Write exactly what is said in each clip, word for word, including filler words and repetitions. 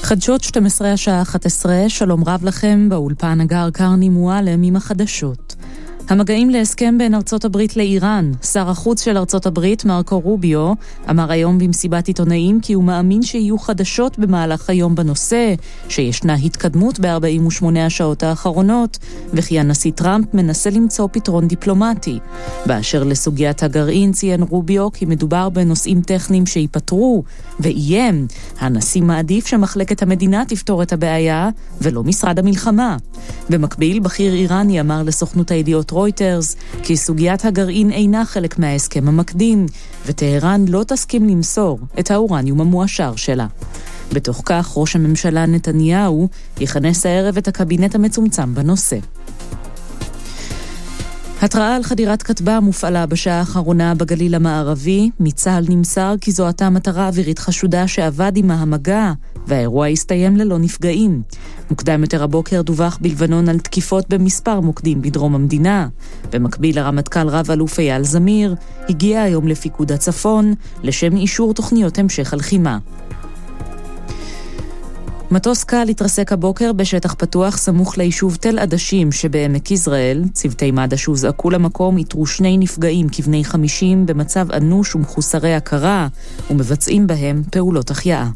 חדשות שתים עשרה השעה אחת עשרה, שלום רב לכם, באולפן הגר קרני מועלם עם החדשות. המגעים להסכם בין ארצות הברית לאיראן. שר החוץ של ארצות הברית, מרקו רוביו, אמר היום במסיבת עיתונאים כי הוא מאמין שיהיו חדשות במהלך היום בנושא, שישנה התקדמות ב-ארבעים ושמונה השעות האחרונות, וכי הנשיא טראמפ מנסה למצוא פתרון דיפלומטי. באשר לסוגיית הגרעין ציין רוביו כי מדובר בנושאים טכניים שיפתרו, ואיים, הנשיא מעדיף שמחלקת המדינה תפתור את הבעיה, ולא משרד המלחמה. במקביל, בכיר איראני אמר לסוכנות הידיעות רויטרס כי סוגיית הגרעין אינה חלק מההסכם המקדים, וטהרן לא תסכים למסור את האורניום המואשר שלה. בתוך כך, ראש הממשלה נתניהו יכנס הערב את הקבינט המצומצם בנושא. התראה על חדירת כתבה מופעלה בשעה האחרונה בגליל המערבי. מצה"ל נמסר כי זו הייתה מטרה אווירית חשודה שעבד עם המגע, והאירוע הסתיים ללא נפגעים. מוקדם יותר הבוקר דווח בלבנון על תקיפות במספר מוקדים בדרום המדינה. במקביל, הרמטכ"ל רב אלוף אייל זמיר הגיע היום לפיקוד הצפון לשם אישור תוכניות המשך הלחימה. מטוס קל התרסק הבוקר בשטח פתוח סמוך ליישוב תל עדשים שבעמק יזרעאל. צוותי מד"א שהוזעקו למקום איתרו שני נפגעים כבני חמישים במצב אנוש ומחוסרי הכרה, ומבצעים בהם פעולות החייאה.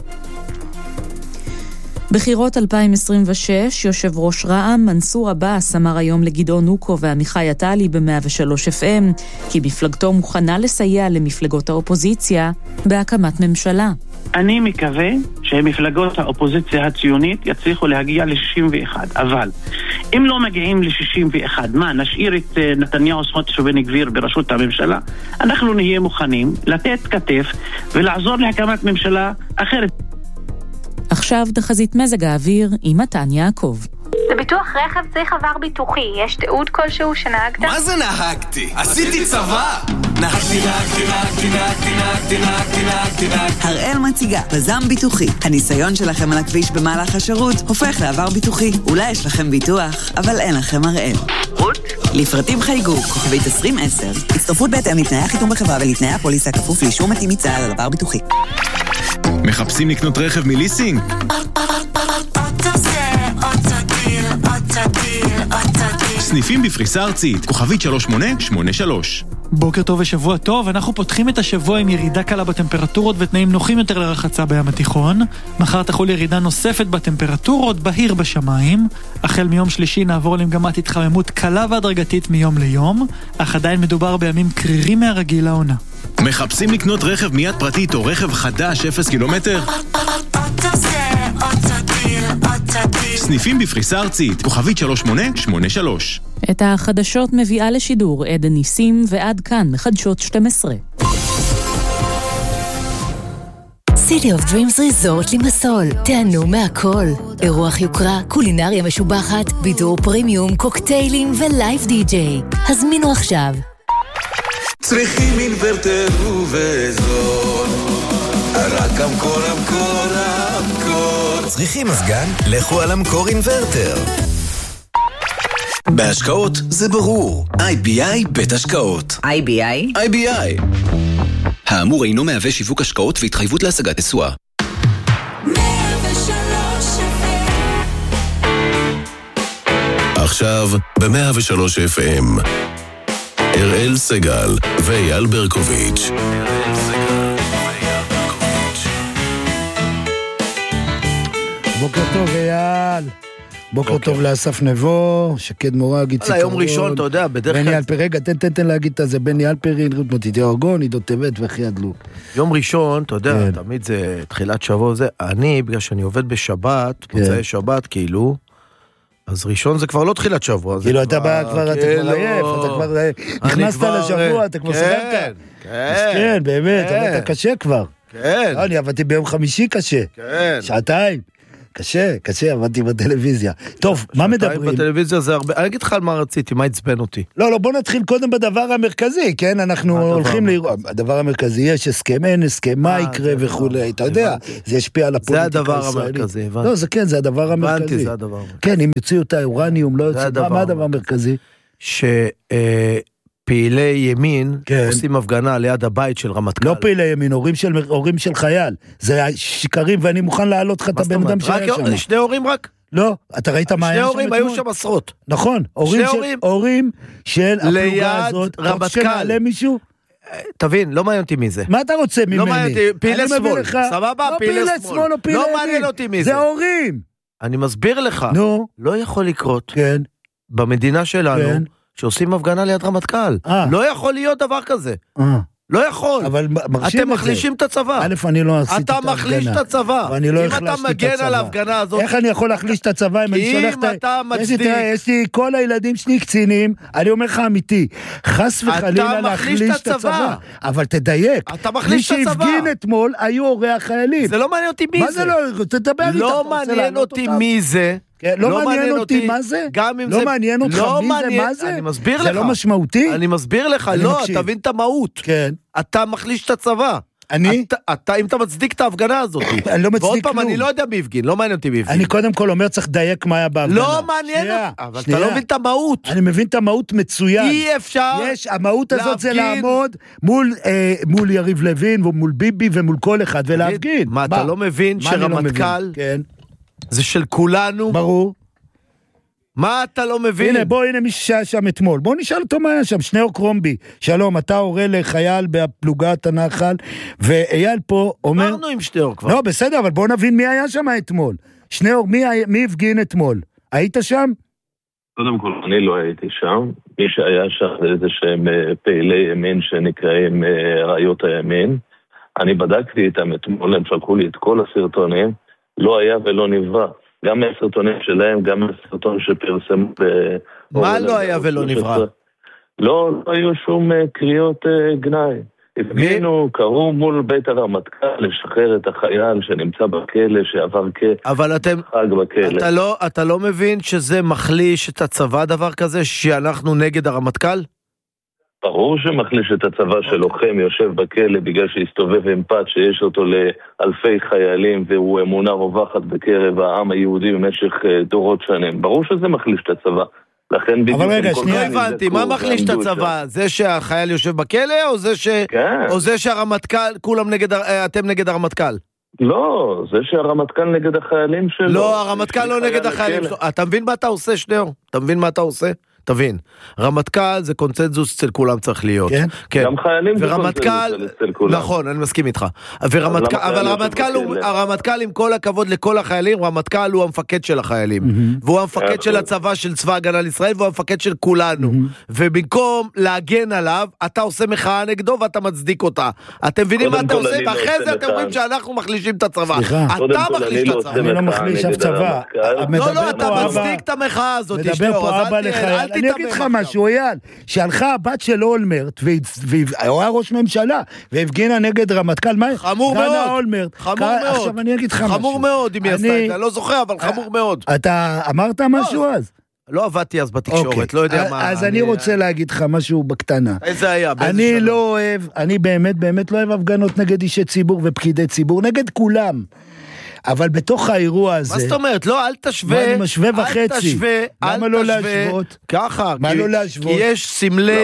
בחירות אלפיים עשרים ושש, יושב ראש רע"מ מנסור עבאס אמר היום לגדעון נוקו ועמיחי עטלי ב-מאה ושלוש אף אם כי מפלגתו מוכנה לסייע למפלגות האופוזיציה בהקמת ממשלה. אני מקווה שמפלגות האופוזיציה הציונית יצליחו להגיע ל-שישים ואחת, אבל אם לא מגיעים ל-שישים ואחת, מה, נשאיר את נתניהו, סמוטריץ' ובן גביר בראשות הממשלה? אנחנו נהיה מוכנים לתת כתף ולעזור להקמת ממשלה אחרת. עכשיו תחזית מזג האוויר עם מתן יעקב. לביטוח רכב צריך עבר ביטוחי. יש תיעוד כלשהו שנהגת? מה זה נהגתי? עשיתי צבא! נהגתי, נהגתי, נהגתי, נהגתי, נהגתי, נהגתי, נהגתי, נהגתי. הראל מציגה, פזם ביטוחי. הניסיון שלכם על הכביש במהלך השירות הופך לעבר ביטוחי. אולי יש לכם ביטוח, אבל אין לכם הראל. לפרטים חייגו, כוכבית עשרים עשר. הצטרפות בהתאם לתנאי החיתום בחברה ולתנאי הפוליסה כפוף לאישור מתאים מצה"ל על עבר ביטוחי. מחפשים לקנות רכב מליסינג? סניפים בפריסה ארצית, כוכבית שלוש שמונה שמונה שלוש. בוקר טוב ושבוע טוב, אנחנו פותחים את השבוע עם ירידה קלה בטמפרטורות ותנאים נוחים יותר לרחצה בים התיכון. מחר תחול ירידה נוספת בטמפרטורות, בהיר בשמיים. החל מיום שלישי נעבור למגמת התחממות קלה והדרגתית מיום ליום, אך עדיין מדובר בימים קרירים מהרגיל לעונה. מחפשים לקנות רכב מיד פרטית או רכב חדש אפס קילומטר? סניפים בפריסה ארצית, כוכבית שלוש שמונה שמונה שלוש. את החדשות מביאה לשידור עדן ניסים, ועד כאן מחדשות שתים עשרה. City of Dreams Resort לימסול, תענו מהכל. אירוח יוקרה, קולינריה משובחת, בידור פרימיום, קוקטיילים ולייב די-ג'יי. הזמינו עכשיו. צריכים אינברטר ובזול, רק המקור, המקור, המקור. צריכים מזגן? לכו על המקור אינברטר. בהשקעות זה ברור. איי בי איי בית השקעות. איי בי איי? איי בי איי. האמור אינו מהווה שיווק השקעות והתחייבות להשגת תשואה. עכשיו ב-מאה ושלוש אף אם. אראל סגל ואייל ברקוביץ'. בוקר טוב אייל. בוקר טוב לאסף נבו, שקד מורג, איציק יום ראשון, אתה יודע, בדרך כלל... בני אלפרי, רגע, תן, תן, תן להגיד את זה, בני אלפרי, רות מוטיטי אורגון, עידו טבת וכי הדלוק. יום ראשון, אתה יודע, תמיד זה תחילת שבוע זה, אני, בגלל שאני עובד בשבת, מוצאי שבת, כאילו, אז ראשון זה כבר לא תחילת שבוע. כאילו, אתה בא כבר, אתה כבר עייף, אתה כבר נכנסת לשבוע, אתה כבר סגרת. כן, באמת, אתה קשה כבר. כן. אני עבדתי ביום חמישי קשה. כן. שעתיים. קשה, קשה, עבדתי בטלוויזיה. טוב, מה מדברים? בטלוויזיה זה הרבה... אני אגיד לך על מה רציתי, מה הצבן אותי. לא, לא, בוא נתחיל קודם בדבר המרכזי, כן? אנחנו הולכים לראות... הדבר המרכזי, יש הסכם, אין הסכם, מה יקרה וכו', אתה יודע, זה ישפיע על הפוליטיקה הישראלית. זה הדבר המרכזי, הבנתי. לא, זה כן, זה הדבר המרכזי. הבנתי, זה הדבר המרכזי. כן, אם יוציאו את האורניום, לא יוציאו... מה הדבר המרכזי? שפתאום שפעילי ימין עושים הפגנה ליד הבית של רמטכ"ל. לא פעילי ימין, הורים של חייל. זה שקרים, ואני מוכן להעלות לך את הבן אדם שהיה שם. שני הורים רק? לא, אתה ראית מה היה שם אתמול? שני הורים היו שם עשרות. נכון, הורים של הפלוגה הזאת. ליד רמטכ"ל. מישהו? תבין, לא מעניין אותי מי זה. מה אתה רוצה ממני? לא מעניין אותי, פעילי שמאל. סבבה, פעילי שמאל. לא מעניין אותי מי זה. זה הורים. אני מסביר לך. נו. לא יכול לקרות. כן. במדינה שלנו, כן. שעושים הפגנה ליד רמטכ"ל. לא יכול להיות דבר כזה. לא יכול. אבל אתם מחלישים את הצבא. א', אני לא עשיתי את אתה ההפגנה. מחליש את הצבא. ואני לא אם אתה מגן על ההפגנה הזאת. איך אני יכול להחליש את הצבא אם אני שולח את... אם אתה מצדיק. יש לי כל הילדים שלי קצינים, אני אומר לך אמיתי, חס וחלילה להחליש את הצבא. אבל תדייק. אתה מחליש את הצבא. מי שהפגין אתמול היו הורי החיילים. זה לא מעניין אותי מי זה. מה זה לא? תדבר איתה. לא מעניין אותי מי זה. לא מעניין אותי מה זה? לא מעניין אותך מי זה, מה זה? אני מסביר לך. זה לא משמעותי? אני מסביר לך, לא, תבין את המהות. כן. אתה מחליש את הצבא. אני? אתה, אם אתה מצדיק את ההפגנה הזאת. אני לא מצדיק כלום. ועוד פעם, אני לא יודע מי הפגין, לא מעניין אותי מי הפגין. אני קודם כל אומר, צריך לדייק מה היה בהפגנה. לא מעניין אותי, אבל אתה לא מבין את המהות. אני מבין את המהות מצוין. אי אפשר יש, המהות הזאת זה לעמוד מול יריב לוין, ומול ביבי, ומול כל אחד, ולהפגין. מה, אתה לא מבין שרמטכ"ל זה של כולנו? ברור. מה אתה לא מבין? הנה, בוא, הנה מי שהיה שם אתמול. בוא נשאל אותו מה היה שם. שניאור קרומבי. שלום, אתה הורה לחייל בפלוגת הנחל, ואייל פה אומר... אמרנו עם שניאור כבר. לא, בסדר, אבל בוא נבין מי היה שם אתמול. שניאור, מי, מי הפגין אתמול? היית שם? קודם כל, אני לא הייתי שם. מי שהיה שם זה איזה שהם פעילי ימין שנקראים ראיות הימין. אני בדקתי איתם אתמול, הם שלחו לי את כל הסרטונים. לא היה ולא נברא. גם מהסרטונים שלהם, גם מהסרטון שפרסמו... מה לא היה ולא נברא? לא, לא היו שום קריאות גנאי. הפגינו, קראו מול בית הרמטכ"ל לשחרר את החייל שנמצא בכלא, שעבר אבל אתם, חג בכלא. אתה לא, אתה לא מבין שזה מחליש את הצבא דבר כזה, שאנחנו נגד הרמטכ"ל? ברור שמחליש את הצבא שלוחם יושב בכלא בגלל שהסתובב עם פת שיש אותו לאלפי חיילים והוא אמונה רווחת בקרב העם היהודי במשך דורות שנים. ברור שזה מחליש את הצבא. לכן בדיוק... אבל רגע, שנייה, הבנתי, מה מחליש את הצבא? זה שהחייל יושב בכלא או זה ש... או זה שהרמטכ"ל, כולם נגד, אתם נגד הרמטכ"ל? לא, זה שהרמטכ"ל נגד החיילים שלו. לא, הרמטכ"ל לא נגד החיילים שלו. אתה מבין מה אתה עושה, שניאור? אתה מבין מה אתה עושה? תבין, רמטכ"ל זה קונצנזוס אצל כולם צריך להיות. כן? כן. גם חיילים זה קונצנזוס אצל כולם. נכון, אני מסכים איתך. ורמטכ"ל, אבל הרמטכ"ל הוא, הרמטכ"ל עם כל הכבוד לכל החיילים, רמטכ"ל הוא המפקד של החיילים. Mm-hmm. והוא המפקד yeah, של הצבא של צבא הגנה לישראל, והוא המפקד של כולנו. Mm-hmm. ובמקום להגן עליו, אתה עושה מחאה נגדו ואתה מצדיק אותה. אתם מבינים מה אתה עושה? ואחרי זה אתם אומרים שאנחנו מחלישים את הצבא. אתה מחליש את הצבא. אני לא מחליש אף צבא. לא, לא, אתה מצדיק את המחאה הזאת. מדבר פה אבא לחייל. אני אגיד לך משהו, אייל, שהלכה הבת של אולמרט, והיא היה ראש ממשלה, והפגינה נגד רמטכ"ל, מה? חמור מאוד, חמור מאוד. עכשיו אני אגיד לך משהו. חמור מאוד, אם היא עשתה את זה, אני לא זוכר, אבל חמור מאוד. אתה אמרת משהו אז? לא עבדתי אז בתקשורת, לא יודע מה. אז אני רוצה להגיד לך משהו בקטנה. איזה היה? אני לא אוהב, אני באמת באמת לא אוהב הפגנות נגד אישי ציבור ופקידי ציבור, נגד כולם. אבל בתוך האירוע הזה... מה זאת אומרת? לא, אל תשווה... מה, אני משווה וחצי. אל תשווה, למה לא להשוות? ככה. מה לא להשוות? כי יש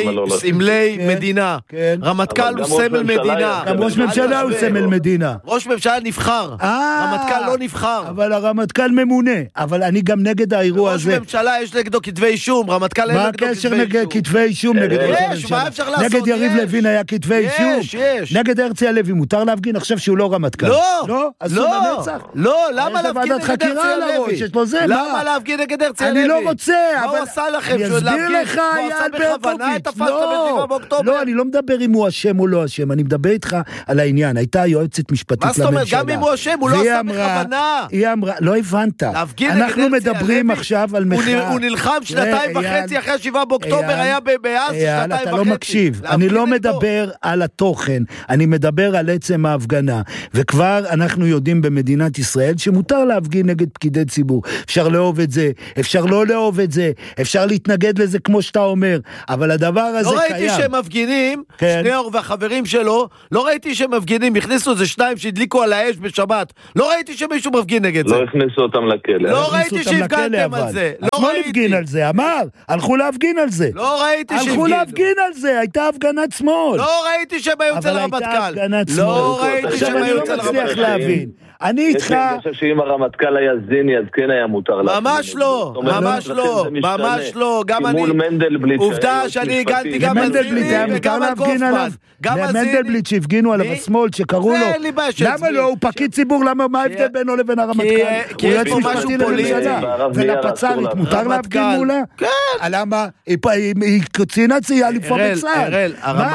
סמלי מדינה. רמטכ"ל הוא סמל מדינה. גם ראש ממשלה הוא סמל מדינה. ראש ממשלה נבחר. רמטכ"ל לא נבחר. אבל הרמטכ"ל ממונה. אבל אני גם נגד האירוע הזה. ראש ממשלה יש נגדו כתבי אישום. רמטכ"ל אין נגדו כתבי אישום. מה הקשר נגד כתבי אישום נגד ראש הממשלה? יש, מה אפשר לעשות? נגד יריב לוין היה כתבי אישום. יש, יש. נגד הרצי הלוי מותר להפגין עכשיו שהוא לא רמטכ"ל. לא, לא, לא, למה להפגין נגד הרצי הלוי? למה להפגין נגד הרצי הלוי? אני לא רוצה, מה הוא עשה לכם? אני אסביר לך, אייל ברקוביץ'. לא, לא, אני לא מדבר אם הוא אשם או לא אשם, אני מדבר איתך על העניין. הייתה יועצת משפטית לממשלה. מה זאת אומרת? גם אם הוא אשם, הוא לא עשה בכוונה. היא אמרה, לא הבנת. אנחנו מדברים עכשיו על מחאה. הוא נלחם שנתיים וחצי אחרי שבעה באוקטובר, היה בעזה שנתיים וחצי. אתה לא מקשיב. אני לא מדבר על התוכן, אני מדבר על עצם ההפגנה. וכבר אנחנו יודעים במדינת במדינת ישראל, שמותר להפגין נגד פקידי ציבור. אפשר לאהוב את זה, אפשר לא לאהוב את זה, אפשר להתנגד לזה כמו שאתה אומר, אבל הדבר הזה לא קיים. ראיתי שהם מפגינים, כן. שניאור והחברים שלו, לא ראיתי שהם מפגינים, הכניסו איזה שניים שהדליקו על האש בשבת, לא ראיתי שמישהו מפגין נגד זה. לא הכניסו אותם לכלא. לא ראיתי שהפגנתם על זה. לא הפגין על זה, אמר, הלכו להפגין על זה. לא ראיתי שהפגינו. הלכו להפגין על זה, הייתה הפגנת שמאל. לא ראיתי שהם היו אצל הרמטכ"ל. אבל הייתה הפגנת שמאל. לא ראיתי שהם היו אצל הרמטכ"ל. אני לא מצליח להבין. אני איתך... אני חושב שאם הרמטכ"ל היה זיני, אז כן היה מותר להפגין. ממש לא, ממש לא, ממש לא. גם אני... מול מנדלבליט. עובדה שאני הגנתי גם על זיני וגם על גופמן. גם על זיני. למנדלבליט שהפגינו עליו השמאל, שקראו לו. למה לא? הוא פקיד ציבור, למה מה ההבדל בינו לבין הרמטכ"ל? הוא יועץ משפטי לממשלה. ולפצ"רית, מותר להפגין מולה? כן. למה? היא קצינה צעירה לפעמים בצה"ל.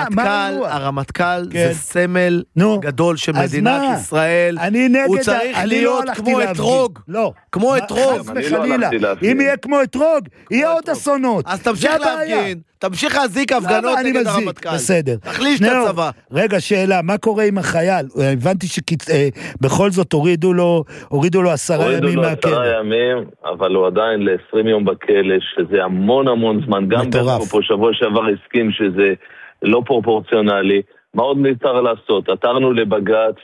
הרמטכ"ל זה סמל גדול של מדינת ישראל. הוא צריך להיות כמו אתרוג. לא. כמו אתרוג. אם יהיה כמו אתרוג, יהיה עוד אסונות. אז תמשיך להפגין. תמשיך להזיק הפגנות נגד הרמטכ"ל. בסדר. תחליש את הצבא. רגע, שאלה, מה קורה עם החייל? הבנתי שבכל זאת הורידו לו הורידו לו עשרה ימים מהכלא. הורידו לו עשרה ימים, אבל הוא עדיין ל-עשרים יום בכלא, שזה המון המון זמן. גם ברקו פה שבוע שעבר הסכים שזה לא פרופורציונלי. מה עוד ניתר לעשות? עתרנו לבג"ץ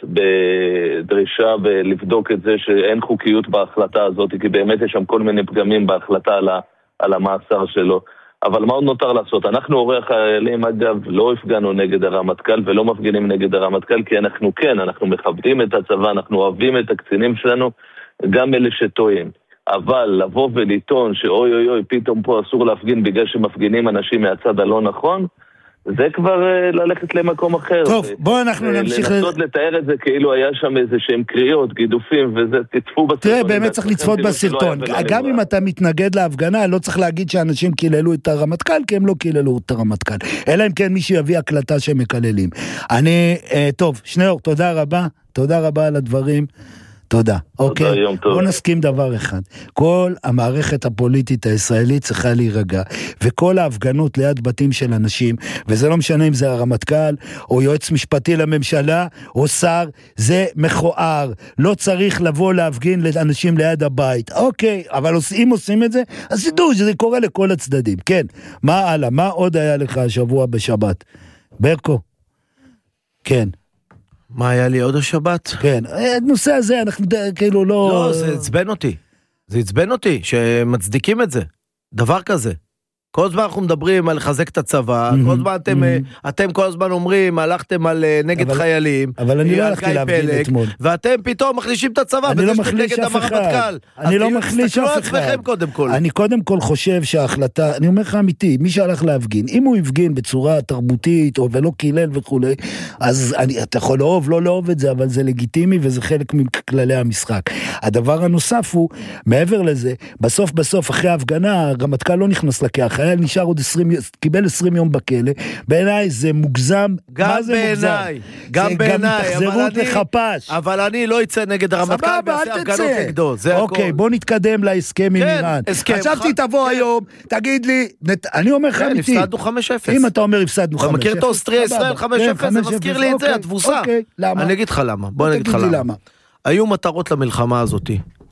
בדרישה לבדוק את זה שאין חוקיות בהחלטה הזאת, כי באמת יש שם כל מיני פגמים בהחלטה על, ה, על המאסר שלו. אבל מה עוד נותר לעשות? אנחנו הורי החיילים, אגב, לא הפגנו נגד הרמטכ"ל ולא מפגינים נגד הרמטכ"ל, כי אנחנו כן, אנחנו מכבדים את הצבא, אנחנו אוהבים את הקצינים שלנו, גם אלה שטועים. אבל לבוא ולטעון שאוי אוי אוי, פתאום פה אסור להפגין בגלל שמפגינים אנשים מהצד הלא נכון, זה כבר uh, ללכת למקום אחר. טוב, בואו אנחנו נמשיך... לנסות לתאר את זה כאילו היה שם איזה שהם קריאות, גידופים, וזה, תצפו בסרטון. תראה, באמת צריך לצפות בסרטון. גם אם אתה מתנגד להפגנה, לא צריך להגיד שאנשים קיללו את הרמטכ"ל, כי הם לא קיללו את הרמטכ"ל. אלא אם כן מישהו יביא הקלטה שהם מקללים. אני, uh, טוב, שניאור, תודה רבה. תודה רבה על הדברים. תודה. אוקיי, בוא נסכים דבר אחד. כל המערכת הפוליטית הישראלית צריכה להירגע, וכל ההפגנות ליד בתים של אנשים, וזה לא משנה אם זה הרמטכ"ל, או יועץ משפטי לממשלה, או שר, זה מכוער. לא צריך לבוא להפגין לאנשים ליד הבית. אוקיי, אבל אם עושים את זה, אז תדעו שזה קורה לכל הצדדים. כן, מה הלאה? מה עוד היה לך השבוע בשבת? ברקו? כן. מה היה לי עוד השבת? כן, הנושא הזה אנחנו כאילו לא... לא, זה עצבן אותי. זה עצבן אותי, שמצדיקים את זה. דבר כזה. כל הזמן אנחנו מדברים על לחזק את הצבא, כל הזמן אתם, אתם כל הזמן אומרים, הלכתם על נגד חיילים, אבל אני לא הלכתי להפגין אתמול. ואתם פתאום מחלישים את הצבא, אני לא מחליש אף אחד. אני לא מחליש אף אחד. אני קודם כל חושב שההחלטה, אני אומר לך אמיתי, מי שהלך להפגין, אם הוא הפגין בצורה תרבותית, או ולא קילל וכו', אז אתה יכול לאהוב, לא לאהוב את זה, אבל זה לגיטימי, וזה חלק מכללי המשחק. הדבר הנוסף הוא, מעבר לזה, בסוף בסוף, אחרי ההפגנה, הרמטכ"ל לא נכנס לכך, חייל נשאר עוד עשרים, קיבל עשרים יום בכלא, בעיניי זה מוגזם, גם בעיניי, גם בעיניי, תחזרות לחפש. אבל אני לא יצא נגד הרמטכ"ל ועשה הפגנות נגדו, זה הכל. אוקיי, בוא נתקדם להסכם עם איראן. חשבתי תבוא היום, תגיד לי, אני אומר לך אמיתי. כן, הפסדנו חמש אפס. אם אתה אומר הפסדנו חמש אפס. אתה מכיר את האוסטריה ישראל חמש אפס, זה מזכיר לי את זה, התבוסה. אני אגיד לך למה, בוא נגיד לך למה. היו מטרות למלחמה הזאת.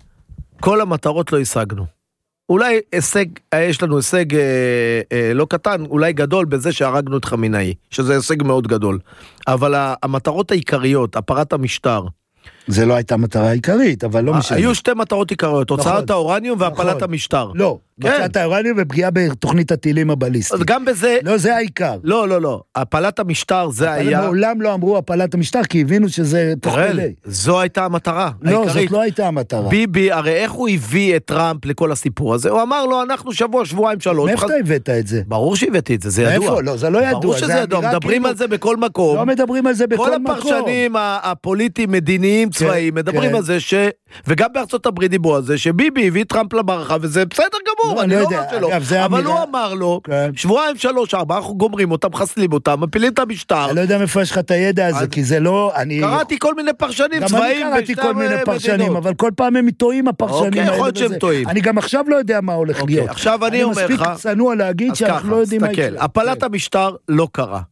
כל המטרות לא השגנו. אולי הישג, יש לנו הישג אה, אה, לא קטן, אולי גדול בזה שהרגנו את חמינאי, שזה הישג מאוד גדול. אבל המטרות העיקריות, הפרת המשטר, זה לא הייתה מטרה עיקרית, אבל לא משנה. היו שתי מטרות עיקריות, הוצאת האורניום והפלת המשטר. לא, הוצאת האורניום ופגיעה בתוכנית הטילים הבליסטית. גם בזה... לא, זה העיקר. לא, לא, לא. הפלת המשטר זה היה... מעולם לא אמרו הפלת המשטר, כי הבינו שזה תוך כדי. זו הייתה המטרה העיקרית. לא, זאת לא הייתה המטרה. ביבי, הרי איך הוא הביא את טראמפ לכל הסיפור הזה? הוא אמר לו, אנחנו שבוע, שבועיים, שלוש. מאיפה אתה הבאת את זה? ברור שהבאתי את זה, זה ידוע. מאיפה? לא, זה לא ידוע. ברור שזה ידוע, מדברים על זה בכל מקום. לא מדברים על זה בכל מקום. כל הפרשנים הפוליטיים, מדיניים, צבאיים, מדברים על זה ש... וגם בארצות הברית דיברו על זה, שביבי הביא טראמפ למערכה, וזה בסדר גמור, אני לא אומר שלא. אבל הוא אמר לו, שבועיים, שלוש, ארבע, אנחנו גומרים אותם, מחסלים אותם, מפילים את המשטר. אני לא יודע מאיפה יש לך את הידע הזה, כי זה לא... קראתי כל מיני פרשנים צבאיים. גם אני קראתי כל מיני פרשנים, אבל כל פעם הם טועים הפרשנים האלה. אני גם עכשיו לא יודע מה הולך להיות. עכשיו אני אומר לך... אני מספיק צנוע להגיד שאנחנו לא יודעים מה יקרה. הפלת המשטר לא קרה.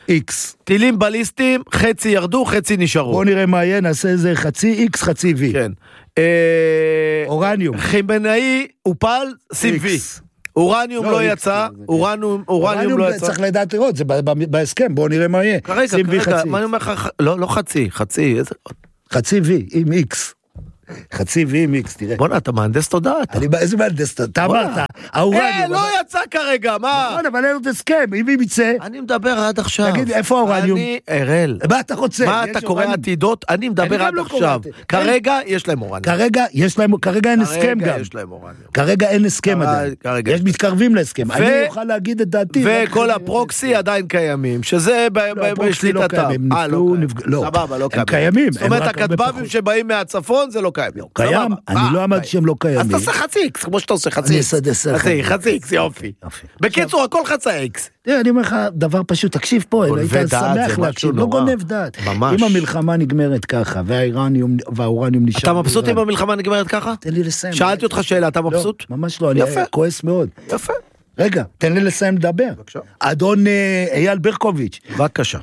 X. טילים בליסטיים, חצי ירדו, חצי נשארו. בוא נראה מה יהיה, נעשה איזה חצי X, חצי V. כן. אורניום. חימנאי, אופל, סים וי. אורניום לא יצא, אורניום לא יצא. צריך לדעת לראות, זה בהסכם, בואו נראה מה יהיה. כרגע, כרגע, מה אני אומר לך? לא, לא חצי, חצי. חצי V עם X. חצי וי עם איקס, תראה. בוא'נה, אתה מהנדס תודעת. אני, איזה מהנדס תודעת? אתה אמרת, האורניום. אה, לא יצא כרגע, מה? נכון, אבל אין עוד הסכם, אם היא מצא. אני מדבר עד עכשיו. תגיד, איפה האורניום? אני, אראל. מה אתה רוצה? מה אתה קורא עתידות? אני מדבר עד עכשיו. כרגע יש להם אורניום. כרגע יש להם, כרגע אין הסכם גם. כרגע אין הסכם עדיין. יש מתקרבים להסכם. אני אוכל להגיד את דעתי. וכל הפרוקסי עדיין קיימים, שזה בשליטתם. סבבה, לא קיימים. זאת אומרת, הכתבבים שבאים מהצפון זה לא קיימים. קיים, אני לא אמרתי שהם לא קיימים. אז תעשה חצי איקס, כמו שאתה עושה חצי איקס. חצי, חצי איקס, יופי. בקיצור, הכל חצי איקס. תראה, אני אומר לך דבר פשוט, תקשיב פה, היית שמח להקשיב, לא גונב דעת. אם המלחמה נגמרת ככה, והאורניום נשאר... אתה מבסוט אם המלחמה נגמרת ככה? תן לי לסיים. שאלתי אותך שאלה, אתה מבסוט? לא, ממש לא, אני כועס מאוד. יפה. רגע, תן לי לסיים לדבר. אדון אייל ברקוביץ'. בבקשה.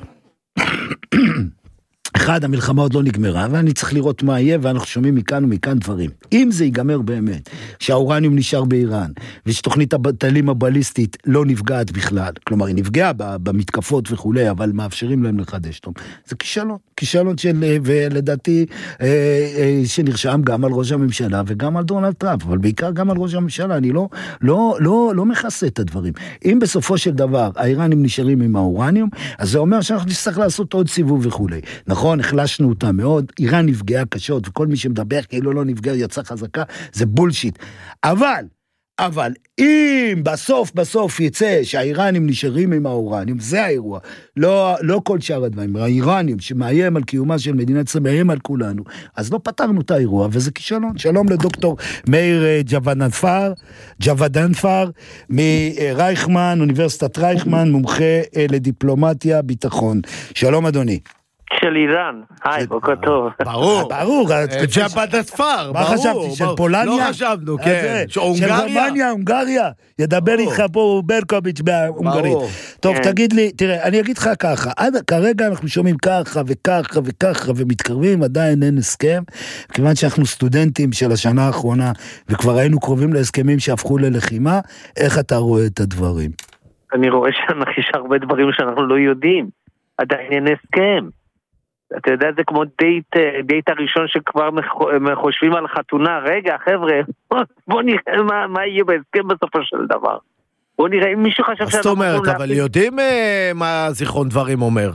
אחד, המלחמה עוד לא נגמרה, ואני צריך לראות מה יהיה, ואנחנו שומעים מכאן ומכאן דברים. אם זה ייגמר באמת, שהאורניום נשאר באיראן, ושתוכנית הטילים הבליסטית לא נפגעת בכלל, כלומר, היא נפגעה במתקפות וכולי, אבל מאפשרים להם לחדש אותם. זה כישלון, כישלון של, ולדעתי, שנרשם גם על ראש הממשלה, וגם על דונלד טראמפ, אבל בעיקר גם על ראש הממשלה, אני לא, לא, לא, לא מכסה את הדברים. אם בסופו של דבר, האיראנים נשארים עם האורניום, אז זה אומר שאנחנו נצטרך לעשות עוד סיבוב וכולי. נכון, החלשנו אותה מאוד, איראן נפגעה קשות, וכל מי שמדבר כאילו לא נפגע יצא חזקה, זה בולשיט. אבל, אבל, אם בסוף בסוף יצא שהאיראנים נשארים עם האורניום, זה האירוע, לא, לא כל שאר הדברים, האיראנים שמאיים על קיומה של מדינת ישראל, מאיים על כולנו, אז לא פתרנו את האירוע, וזה כישלון. שלום לדוקטור מאיר ג'וודנפר, ג'וודנפר, מרייכמן, אוניברסיטת רייכמן, מומחה לדיפלומטיה, ביטחון. שלום אדוני. של איראן, היי, בוקר טוב. ברור, ברור. ג'בדנפר, מה חשבתי, של פולניה? לא חשבנו, כן. של גרמניה, הונגריה. ידבר איתך פה ברקוביץ' בהונגרית. טוב, תגיד לי, תראה, אני אגיד לך ככה, עד כרגע אנחנו שומעים ככה וככה וככה ומתקרבים, עדיין אין הסכם, כיוון שאנחנו סטודנטים של השנה האחרונה, וכבר היינו קרובים להסכמים שהפכו ללחימה, איך אתה רואה את הדברים? אני רואה שיש הרבה דברים שאנחנו לא יודעים. עדיין אין הסכם. אתה יודע, זה כמו דייט, דייט הראשון שכבר חושבים על חתונה. רגע, חבר'ה, בוא נראה מה, מה יהיה בהסכם בסופו של דבר. בוא נראה, אם מישהו חשב שאנחנו... זאת אומרת, אבל יודעים מה זיכרון דברים אומר?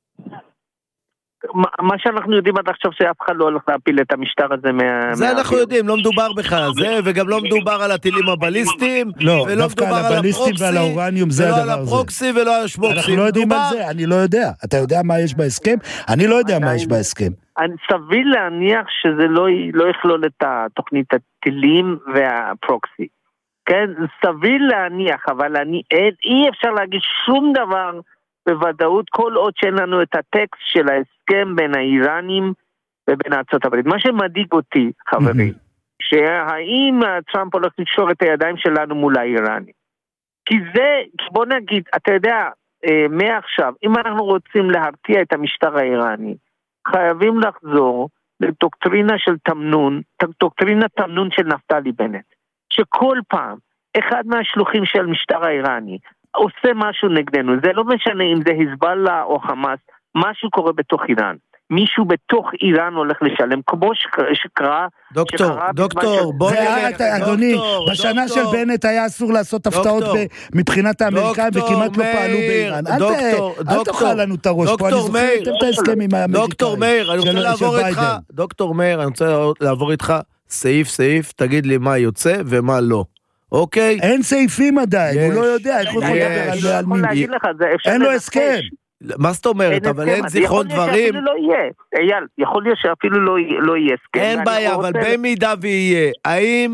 מה שאנחנו יודעים עד עכשיו שאף אחד לא הולך להפיל את המשטר הזה מה... זה אנחנו יודעים, לא מדובר בכלל על זה, וגם לא מדובר על הטילים הבליסטיים, לא, דווקא על הבליסטים ועל האורניום זה הדבר הזה. ולא על הפרוקסי ולא על השמוקסי. אנחנו לא יודעים על זה, אני לא יודע. אתה יודע מה יש בהסכם? אני לא יודע מה יש בהסכם. סביר להניח שזה לא יכלול את תוכנית הטילים והפרוקסי. כן, סביר להניח, אבל אי אפשר להגיד שום דבר בוודאות כל עוד שאין לנו את הטקסט של ההסכם בין האיראנים ובין ארצות הברית. מה שמדאיג אותי, חברים, שהאם טראמפ הולך לקשור את הידיים שלנו מול האיראנים. כי זה, בוא נגיד, אתה יודע, מעכשיו, אם אנחנו רוצים להרתיע את המשטר האיראני, חייבים לחזור לדוקטרינה של תמנון, דוקטרינה תמנון של נפתלי בנט, שכל פעם, אחד מהשלוחים של המשטר האיראני, עושה משהו נגדנו, זה לא משנה אם זה היזבאללה או חמאס, משהו קורה בתוך איראן. מישהו בתוך איראן הולך לשלם, כמו שקרה... דוקטור, דוקטור, בוא נראה... אדוני, בשנה של בנט היה אסור לעשות הפתעות מבחינת האמריקאים, וכמעט לא פעלו באיראן. אל תאכל לנו את הראש פה, אני זוכר את ההסכם עם האמריקאים. דוקטור מאיר, אני רוצה לעבור איתך, דוקטור מאיר, אני רוצה לעבור איתך סעיף סעיף, תגיד לי מה יוצא ומה לא. אוקיי? אין סעיפים עדיין, הוא לא יודע, איך הוא יכול לדבר על מי. אין לו הסכם. מה זאת אומרת? אבל אין זיכרון דברים. יכול להיות שאפילו לא יהיה. אייל, יכול להיות שאפילו לא יהיה הסכם. אין בעיה, אבל במידה ויהיה, האם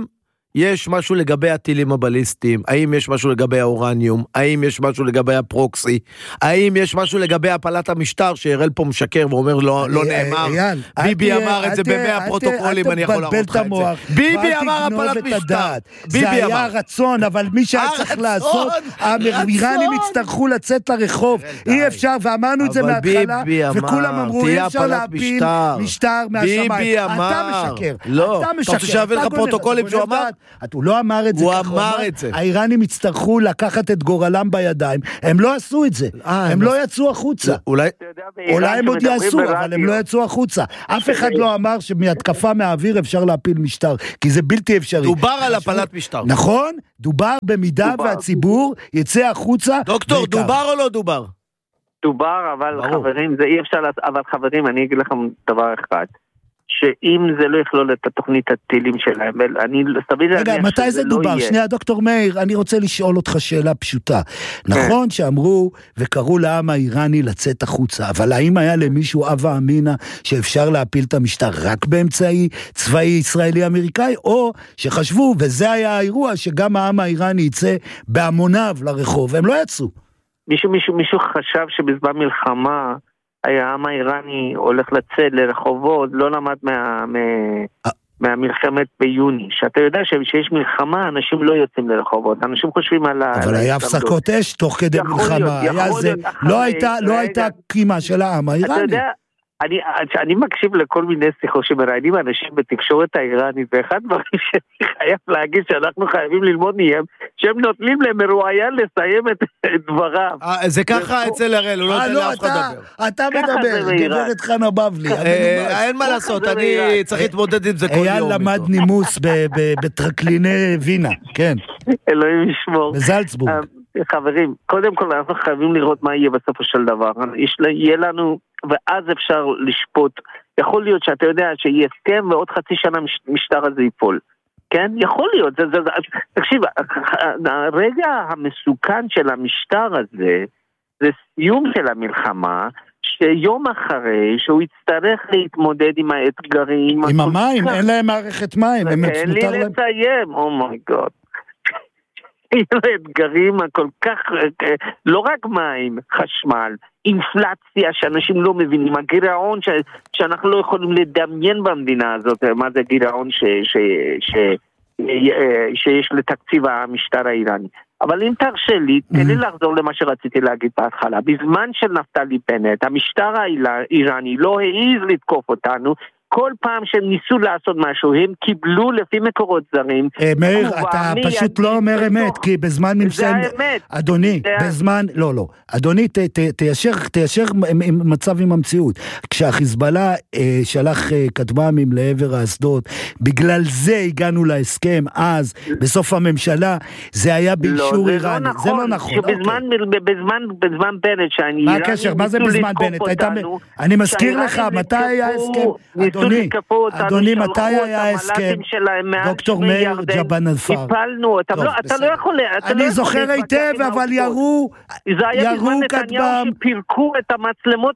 יש משהו לגבי הטילים הבליסטיים? האם יש משהו לגבי האורניום? האם יש משהו לגבי הפרוקסי? האם יש משהו לגבי הפלת המשטר, שירל פה משקר ואומר לא, לא נאמר? ביבי אמר את זה במאה פרוטוקולים, אני יכול להראות לך את זה. ביבי אמר הפלת משטר. זה היה רצון, אבל מי שהיה צריך לעשות, האיראנים יצטרכו לצאת לרחוב. אי אפשר, ואמרנו את זה מההתחלה, וכולם אמרו, אי אפשר להפיל משטר מהשמיים. ביבי אמר. אתה משקר. לא. אתה רוצה שיביא לך פרוטוקולים שהוא אמר? הוא לא אמר את זה. הוא אמר את זה. האיראנים יצטרכו לקחת את גורלם בידיים. הם לא עשו את זה. הם לא יצאו החוצה. אולי הם עוד יעשו, אבל הם לא יצאו החוצה. אף אחד לא אמר שמהתקפה מהאוויר אפשר להפיל משטר, כי זה בלתי אפשרי. דובר על הפלת משטר. נכון? דובר במידה והציבור יצא החוצה. דוקטור, דובר או לא דובר? דובר, אבל חברים, זה אי אפשר, אבל חברים, אני אגיד לכם דבר אחד. שאם זה לא יכלול את התוכנית הטילים שלהם, אני סביל... רגע, מתי זה דובר? שנייה, דוקטור מאיר, אני רוצה לשאול אותך שאלה פשוטה. נכון שאמרו וקראו לעם האיראני לצאת החוצה, אבל האם היה למישהו אבא אמינה שאפשר להפיל את המשטר רק באמצעי צבאי ישראלי-אמריקאי, או שחשבו, וזה היה האירוע, שגם העם האיראני יצא בהמוניו לרחוב, הם לא יצאו. מישהו, מישהו, מישהו חשב שבזמן מלחמה העם האיראני הולך לצאת לרחובות, לא למד מה, מה, מהמלחמת ביוני. שאתה יודע שיש מלחמה, אנשים לא יוצאים לרחובות, אנשים חושבים על... אבל היה הפסקות אש תוך כדי מלחמה, היה זה, לא הייתה, לא הייתה קימה של העם האיראני. אתה יודע, אני, אני מקשיב לכל מיני שיחות שמראיינים אנשים בתקשורת האיראנית, ואחד דברים שאני חייב להגיד שאנחנו חייבים ללמוד מהם, שהם נוטלים להם מרואיין לסיים את דבריו. זה ככה אצל הראל, הוא לא נותן לאף אחד לדבר. אתה מדבר, גברת חנה בבלי. אין מה לעשות, אני צריך להתמודד עם זה כל יום. אייל למד נימוס בטרקליני וינה, כן. אלוהים ישמור. בזלצבורג. חברים, קודם כל אנחנו חייבים לראות מה יהיה בסופו של דבר. יהיה לנו, ואז אפשר לשפוט. יכול להיות שאתה יודע שיהיה הסכם ועוד חצי שנה משטר הזה ייפול. כן? יכול להיות. זה, זה, זה, תקשיב, הרגע המסוכן של המשטר הזה, זה סיום של המלחמה, שיום אחרי שהוא יצטרך להתמודד עם האתגרים. עם המים, אין להם מערכת מים. אין לי לסיים, אומייגוד. האתגרים הכל כך, לא רק מים, חשמל, אינפלציה שאנשים לא מבינים, הגירעון ש, שאנחנו לא יכולים לדמיין במדינה הזאת, מה זה גירעון ש, ש, ש, ש, שיש לתקציב המשטר האיראני. אבל אם תרשה לי, תן לי לחזור למה שרציתי להגיד בהתחלה. בזמן של נפתלי בנט, המשטר האיראני לא העז לתקוף אותנו, כל פעם שהם ניסו לעשות משהו, הם קיבלו לפי מקורות זרים. מאיר, אתה פשוט לא אומר אמת, כי בזמן נמצאים... זה האמת. אדוני, בזמן... לא, לא. אדוני, תיישר מצב עם המציאות. כשהחיזבאללה שלח כטב"מים לעבר האסדות, בגלל זה הגענו להסכם אז, בסוף הממשלה, זה היה באישור איראני. זה לא נכון. בזמן בנט, שאני... מה הקשר? מה זה בזמן בנט? אני מזכיר לך, מתי היה הסכם? אדוני, אדוני, מתי היה ההסכם? דוקטור מאיר ג'בן אלפאר. טיפלנו, אתה לא יכול... אני זוכר היטב, אבל ירו, ירו כתבם. שפירקו את המצלמות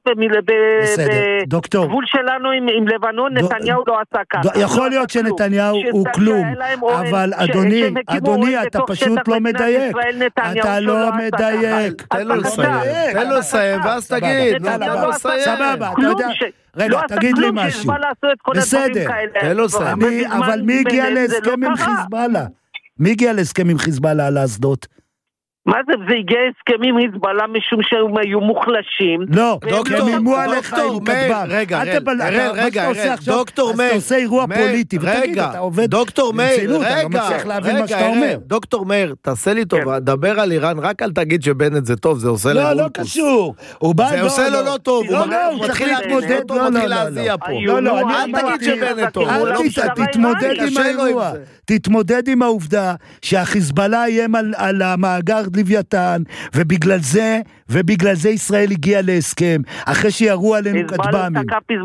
בגבול שלנו עם לבנון, נתניהו לא עשה ככה. יכול להיות שנתניהו הוא כלום, אבל אדוני, אדוני, אתה פשוט לא מדייק. אתה לא מדייק. תן לו לסיים, תן לו לסיים, ואז תגיד. סבבה, אתה יודע... רגע, תגיד לי משהו. בסדר, אבל מי הגיע להסכם עם חיזבאללה? מי הגיע להסכם עם חיזבאללה על האסדות? מה זה? זה הגיע הסכם עם חיזבאללה משום שהם היו מוחלשים. לא, הם אימו עליך עם כתב"ם. רגע, רגע, דוקטור מאיר. אתה עושה אירוע פוליטי, ותגיד, אתה עובד ברצינות, אתה לא מצליח להבין מה שאתה אומר. דוקטור מאיר, תעשה לי טוב, דבר על איראן, רק אל תגיד שבנט זה טוב, זה עושה לא, לא קשור. זה עושה לו לא טוב, הוא מתחיל להתמודד, לא, לא, לא, אל תגיד שבנט טוב. תתמודד עם האירוע, תתמודד עם העובדה שהחיזבאללה איים על המאגר לוויתן, ובגלל זה, ובגלל זה ישראל הגיע להסכם, אחרי שירו עלינו כטב"מים.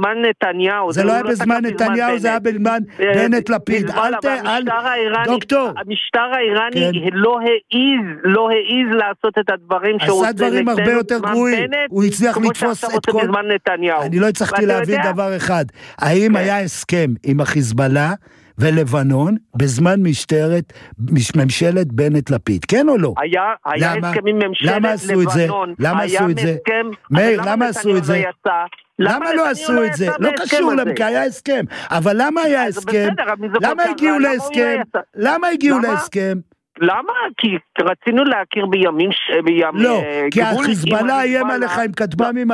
זה לא היה בזמן נתניהו, זה היה בזמן בנט לפיד. אל ת... דוקטור. המשטר האיראני לא העיז, לא העיז לעשות את הדברים שהוא עשה דברים הרבה יותר גרועים. הוא הצליח לתפוס את כל... אני לא הצלחתי להבין דבר אחד. האם היה הסכם עם החיזבאללה, ולבנון בזמן משטרת, ממשלת בנט לפיד, כן או לא? היה, היה למה? הסכם עם ממשלת למה עשו את זה? לבנון, למה עשו את זה? מאיר, למה עשו את זה? למה לא עשו את זה? לא קשור להם, כי היה הסכם. אבל למה היה הסכם? למה הגיעו להסכם? למה הגיעו להסכם? למה? כי רצינו להכיר בימים... לא, כי החיזבאללה איים עליך עם כטב"מים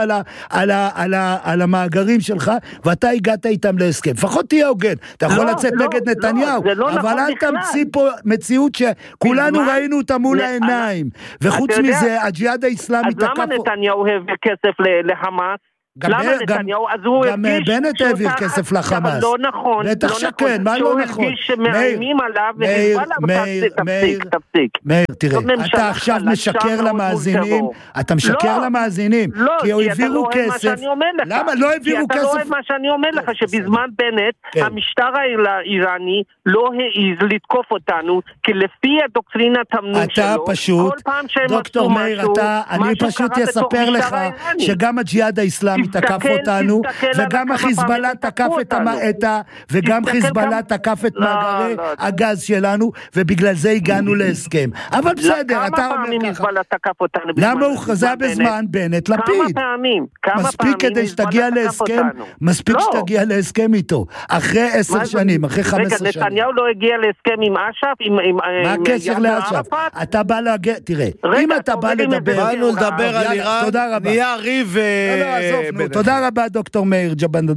על המאגרים שלך, ואתה הגעת איתם להסכם. לפחות תהיה הוגן. אתה יכול לצאת נגד נתניהו, אבל אל תמציא פה מציאות שכולנו ראינו אותה מול העיניים. וחוץ מזה, הג'יהאד האסלאמי תקף... אז למה נתניהו הביא כסף לחמאס? למה נתניהו? אז הוא גם בנט העביר כסף לחמאס. לא נכון. בטח שכן, מה לא נכון? שהוא הרגיש שמאיימים עליו, מאיר, מאיר, תפסיק. מאיר, תראה, אתה עכשיו משקר למאזינים, אתה משקר למאזינים, כי הוא העבירו כסף. למה? לא העבירו כסף. כי אתה לא אוהב מה שאני אומר לך, שבזמן בנט, המשטר האיראני לא העז לתקוף אותנו, כי לפי הדוקטרינת המנון שלו, אתה פשוט, דוקטור מאיר, אני פשוט אספר לך שגם הג'יהאד האסלאמי תקף אותנו, וגם החיזבאללה תקף את ה... וגם חיזבאללה תקף את מאגרי הגז שלנו, ובגלל זה הגענו להסכם. אבל בסדר, אתה אומר פעמים חיזבאללה תקף אותנו? למה הוא חזה בזמן בנט לפיד? כמה פעמים? מספיק כדי שתגיע להסכם, מספיק שתגיע להסכם איתו. אחרי עשר שנים, אחרי חמש עשרה שנים. רגע, נתניהו לא הגיע להסכם עם אש"ף? מה הקשר לאש"ף? אתה בא להגיע... תראה, אם אתה בא לדבר... באנו לדבר על איראן, נהיה ריב... תודה רבה דוקטור מאיר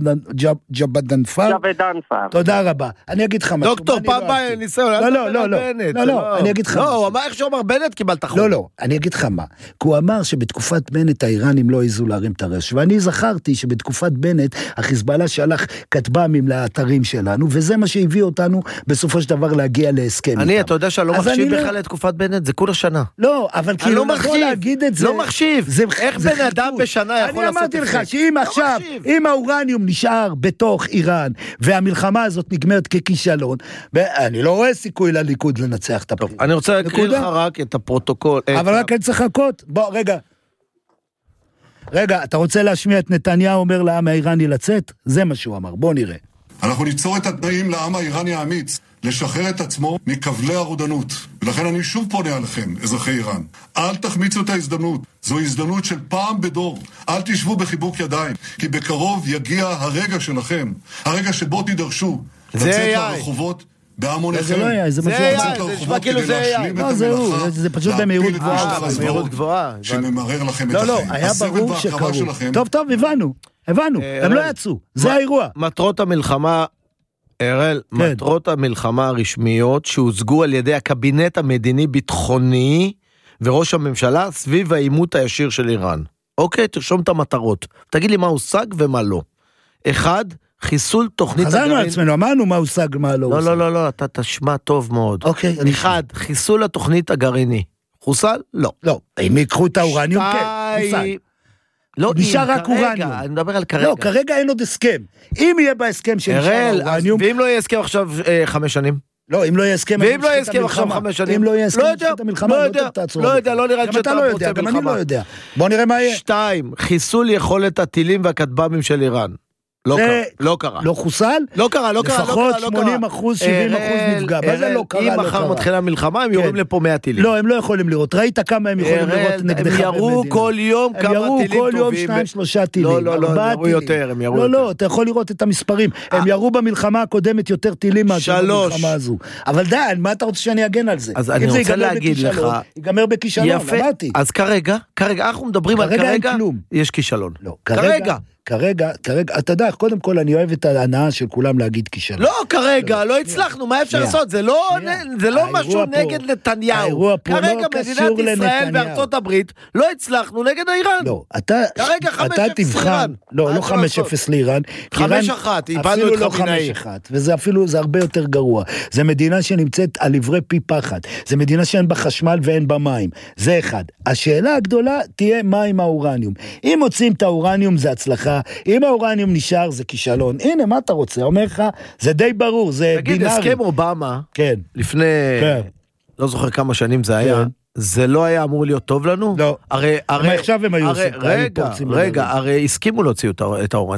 ג'בדנפר. תודה רבה. אני אגיד לך משהו. דוקטור פעם בא ניסיון. לא, לא, לא, לא, לא, אני אגיד לך משהו. לא, הוא אמר איך שהוא אמר בנט קיבלת חוק. לא, לא, אני אגיד לך מה. כי הוא אמר שבתקופת בנט האיראנים לא העזו להרים את הרש, ואני זכרתי שבתקופת בנט החיזבאללה שלח כטב"מים לאתרים שלנו, וזה מה שהביא אותנו בסופו של דבר להגיע להסכם. אני, אתה יודע שלא מחשיב בכלל לתקופת בנט, זה כולה שנה. לא, אבל כאילו לבוא להגיד את זה... לא מחשיב. איך בן אדם בשנה יכול לעשות את זה? שאם עכשיו, אם האורניום נשאר בתוך איראן, והמלחמה הזאת נגמרת ככישלון, אני לא רואה סיכוי לליכוד לנצח את הבחירות. אני רוצה להקריא לך רק את הפרוטוקול. אבל רק אני צריך לחכות. בוא, רגע. רגע, אתה רוצה להשמיע את נתניהו אומר לעם האיראני לצאת? זה מה שהוא אמר, בוא נראה. אנחנו ניצור את התנאים לעם האיראני האמיץ לשחרר את עצמו מכבלי הרודנות. ולכן אני שוב פונה עליכם, אזרחי איראן. אל תחמיצו את ההזדמנות. זו הזדמנות של פעם בדור. אל תשבו בחיבוק ידיים, כי בקרוב יגיע הרגע שלכם. הרגע שבו תידרשו. לצאת לרחובות בהמוניכם. זה לא היה, זה היה, זה נשמע כאילו זה היה. לא, זהו, זה פשוט במהירות גבוהה. במהירות גבוהה. שממרר לכם את החיים. החיים. לא, לא, היה ברור שקרו. טוב, טוב, הבנו. הבנו, הם לא יצאו. זה האירוע. מטרות המלחמה... ארל, כן. מטרות המלחמה הרשמיות שהוצגו על ידי הקבינט המדיני-ביטחוני וראש הממשלה סביב העימות הישיר של איראן. אוקיי, תרשום את המטרות. תגיד לי מה הושג ומה לא. אחד, חיסול תוכנית הגרעין... חזרנו לעצמנו, אמרנו מה הושג, מה לא הושג. לא, לא, לא, אתה תשמע טוב מאוד. אוקיי. אחד, חיסול התוכנית הגרעיני. חוסל? לא. לא, אם יקחו את האורניום, כן, חוסל. לא, נשאר רק אורניום. אני מדבר על כרגע. לא, כרגע אין עוד הסכם. אם יהיה בהסכם שנשאר אורניום... ואם לא יהיה הסכם עכשיו חמש שנים? לא, אם לא יהיה הסכם... ואם לא יהיה הסכם עכשיו חמש שנים? אם לא יהיה הסכם את המלחמה, לא יודע, לא יודע, לא נראה שאתה רוצה מלחמה. גם אני לא יודע. בוא נראה מה יהיה. שתיים, חיסול יכולת הטילים והכטב"מים של איראן. לא קרה, לא קרה. לא חוסל? לא קרה, לא קרה. לפחות שמונים אחוז, שבעים אחוז נפגע. מה זה לא קרה, לא קרה? אם מחר מתחילה מלחמה, הם יורים לפה מאה טילים. לא, הם לא יכולים לראות. ראית כמה הם יכולים לראות נגדך במדינה? הם ירו כל יום כמה טילים טובים. הם ירו כל יום שניים, שלושה טילים. לא, לא, לא, הם ירו יותר, הם ירו יותר. לא, לא, אתה יכול לראות את המספרים. הם ירו במלחמה הקודמת יותר טילים מאשר במלחמה הזו. אבל די, מה אתה רוצה שאני אגן על זה? אז אני רוצה להגיד לך... ייגמר בכישלון, אמרתי. אז כרגע, כרגע, אנחנו מדברים על כרגע, יש כישלון. כרגע. כרגע, כרגע, אתה יודע, קודם כל אני אוהב את ההנאה של כולם להגיד כישלון. לא, כרגע, לא הצלחנו, מה אפשר לעשות? זה לא משהו נגד נתניהו. כרגע מדינת ישראל וארצות הברית לא הצלחנו נגד האיראן. לא, אתה תבחן, לא, לא חמש אפס לאיראן. חמש אחת, איבדנו את חמינאי. וזה אפילו, זה הרבה יותר גרוע. זה מדינה שנמצאת על עברי פי פחד. זה מדינה שאין בה חשמל ואין בה מים. זה אחד. השאלה הגדולה תהיה מה עם האורניום. אם מוצאים את האורניום זה הצלחה. אם האורניום נשאר זה כישלון. הנה, מה אתה רוצה? אומר לך, זה די ברור, זה בינארי. תגיד, הסכם אובמה, כן. לפני, כן. לא זוכר כמה שנים זה היה, כן. זה לא היה אמור להיות טוב לנו? לא. הרי, הרי, עכשיו הם היו עושים. רגע, רגע, הרי הסכימו להוציא את האורניום.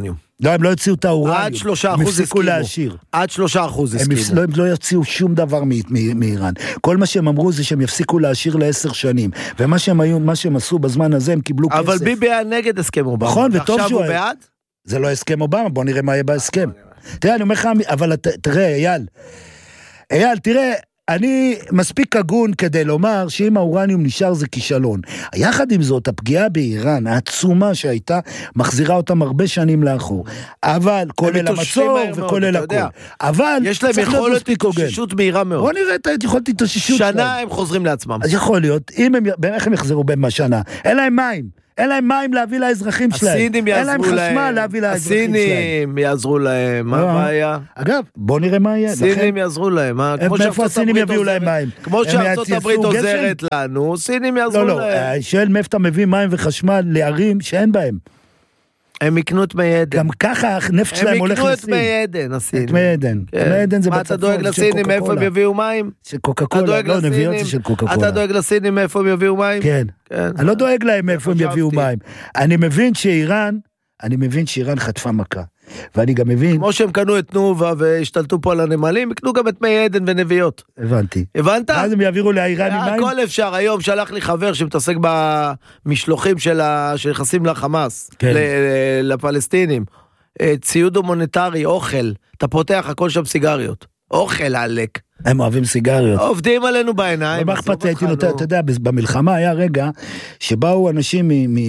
לא, הם לא יוציאו את האורניום. עד שלושה אחוז הסכימו. להשאיר. עד שלושה אחוז הסכימו. הם, לא, הם לא יוציאו שום דבר מאיראן. כל מה שהם אמרו זה שהם יפסיקו להשאיר לעשר שנים. ומה שהם היו, מה שהם עשו בזמן הזה, הם קיבלו כסף. אבל ביבי היה נגד הסכם אובמה. נכון, וטוב שהוא... הוא בעד? זה לא הסכם אובמה, בוא נראה מה יהיה בהסכם. תראה, אני אומר לך, אבל תראה, אייל, אייל, תראה, אני מספיק הגון כדי לומר שאם האורניום נשאר זה כישלון. יחד עם זאת, הפגיעה באיראן, העצומה שהייתה, מחזירה אותם הרבה שנים לאחור. אבל כולל המצור וכולל הכל. אבל יש להם יכולת התאוששות מהירה מאוד. בוא נראה את יכולת התאוששות. שנה הם חוזרים לעצמם. אז יכול להיות, איך הם יחזרו בין השנה? אין להם מים. אין להם מים להביא לאזרחים שלהם. הסינים יעזרו להם. אין להם חשמל להביא לאזרחים שלהם. הסינים יעזרו להם, מה הבעיה? אגב, בוא נראה מה יהיה. הסינים יעזרו להם. מאיפה הסינים יביאו להם מים? כמו שארצות הברית עוזרת לנו, הסינים יעזרו להם. לא, לא, שואל מאיפה אתה מביא מים וחשמל לערים שאין בהם. הם יקנו את מי עדן. גם ככה הנפט שלהם הולך לסין. הם יקנו את מי עדן, הסינים. את מי עדן. מי עדן זה בצפון. מה אתה דואג לסינים מאיפה הם יביאו מים? של קוקה קולה, לא נביא אותי של קוקה קולה. אתה דואג לסינים מאיפה הם יביאו מים? כן. אני לא דואג להם מאיפה הם יביאו מים. אני מבין שאיראן, אני מבין שאיראן חטפה מכה. ואני גם מבין... כמו שהם קנו את נובה והשתלטו פה על הנמלים, יקנו גם את מי עדן ונביאות. הבנתי. הבנת? אז הם יעבירו לאיראנים מים? הכל אפשר. היום שלח לי חבר שמתעסק במשלוחים שנכנסים לחמאס, לפלסטינים. ציוד הומניטרי, אוכל. אתה פותח הכל שם סיגריות. אוכל עלק. הם אוהבים סיגריות. עובדים עלינו בעיניים. מה אכפת לי, הייתי נותן, אתה יודע, במלחמה היה רגע שבאו אנשים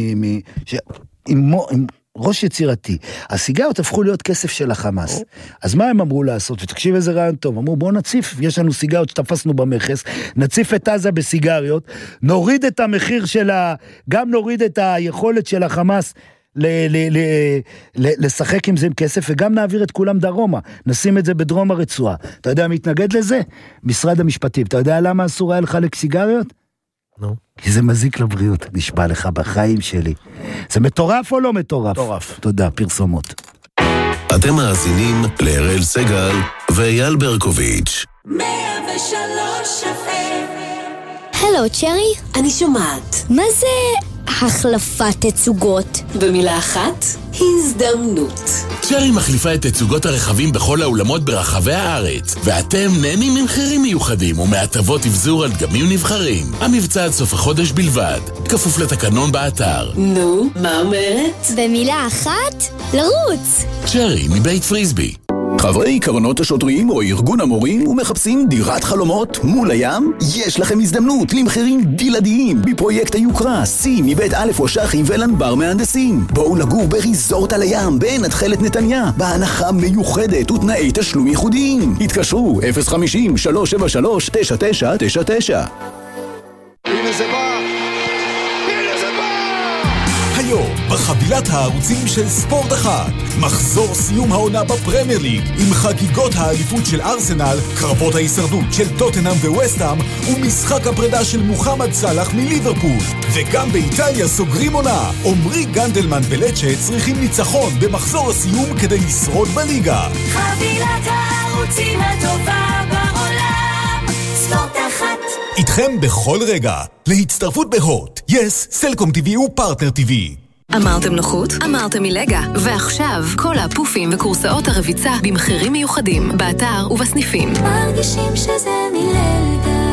עם ראש יצירתי. הסיגריות הפכו להיות כסף של החמאס. אז מה הם אמרו לעשות? ותקשיב איזה רעיון טוב. אמרו, בואו נציף, יש לנו סיגריות שתפסנו במכס, נציף את עזה בסיגריות, נוריד את המחיר של ה... גם נוריד את היכולת של החמאס ל- ל- ל- ל- לשחק עם זה עם כסף, וגם נעביר את כולם דרומה. נשים את זה בדרום הרצועה. אתה יודע מי מתנגד לזה? משרד המשפטים. אתה יודע למה אסור היה לחלק סיגריות? נו. כי זה מזיק לבריאות, נשבע לך בחיים שלי. זה מטורף או לא מטורף? מטורף. תודה, פרסומות. אתם מאזינים לאראל סגל ואייל ברקוביץ'. מאה ושלוש אף אם. הלו, צ'רי? אני שומעת. מה זה החלפת תצוגות? במילה אחת, הזדמנות. צ'רי מחליפה את תצוגות הרכבים בכל האולמות ברחבי הארץ, ואתם נהנים ממחירים מיוחדים ומהטבות אבזור על דגמים נבחרים. המבצע עד סוף החודש בלבד, כפוף לתקנון באתר. נו, מה אומרת? במילה אחת, לרוץ. צ'רי מבית פריסבי. חברי קרנות השוטרים או ארגון המורים ומחפשים דירת חלומות מול הים? יש לכם הזדמנות למחירים בלעדיים בפרויקט היוקרה, סי מבית א' ושחי ולנבר מהנדסים. בואו לגור בריזורט על הים בעין התחלת נתניה, בהנחה מיוחדת ותנאי תשלום ייחודיים. התקשרו אפס חמישים שלוש שבע שלוש תשע תשע תשע תשע. הנה זה בא! הנה זה בא! היום בחבילת הערוצים של ספורט אחת, מחזור סיום העונה בפרמייר ליג עם חגיגות האליפות של ארסנל, קרבות ההישרדות של טוטנהאם וווסטהאם ומשחק הפרידה של מוחמד סלאח מליברפול. וגם באיטליה סוגרים עונה, עומרי גנדלמן בלצ'ה צריכים ניצחון במחזור הסיום כדי לשרוד בליגה. חבילת הערוצים הטובה בעולם, ספורט אחת. איתכם בכל רגע, להצטרפות בהוט, יס, סלקום טיווי ופרטנר טיווי. אמרתם נוחות? אמרתם מלגה. ועכשיו, כל הפופים וקורסאות הרביצה במחירים מיוחדים, באתר ובסניפים. מרגישים שזה מלגה.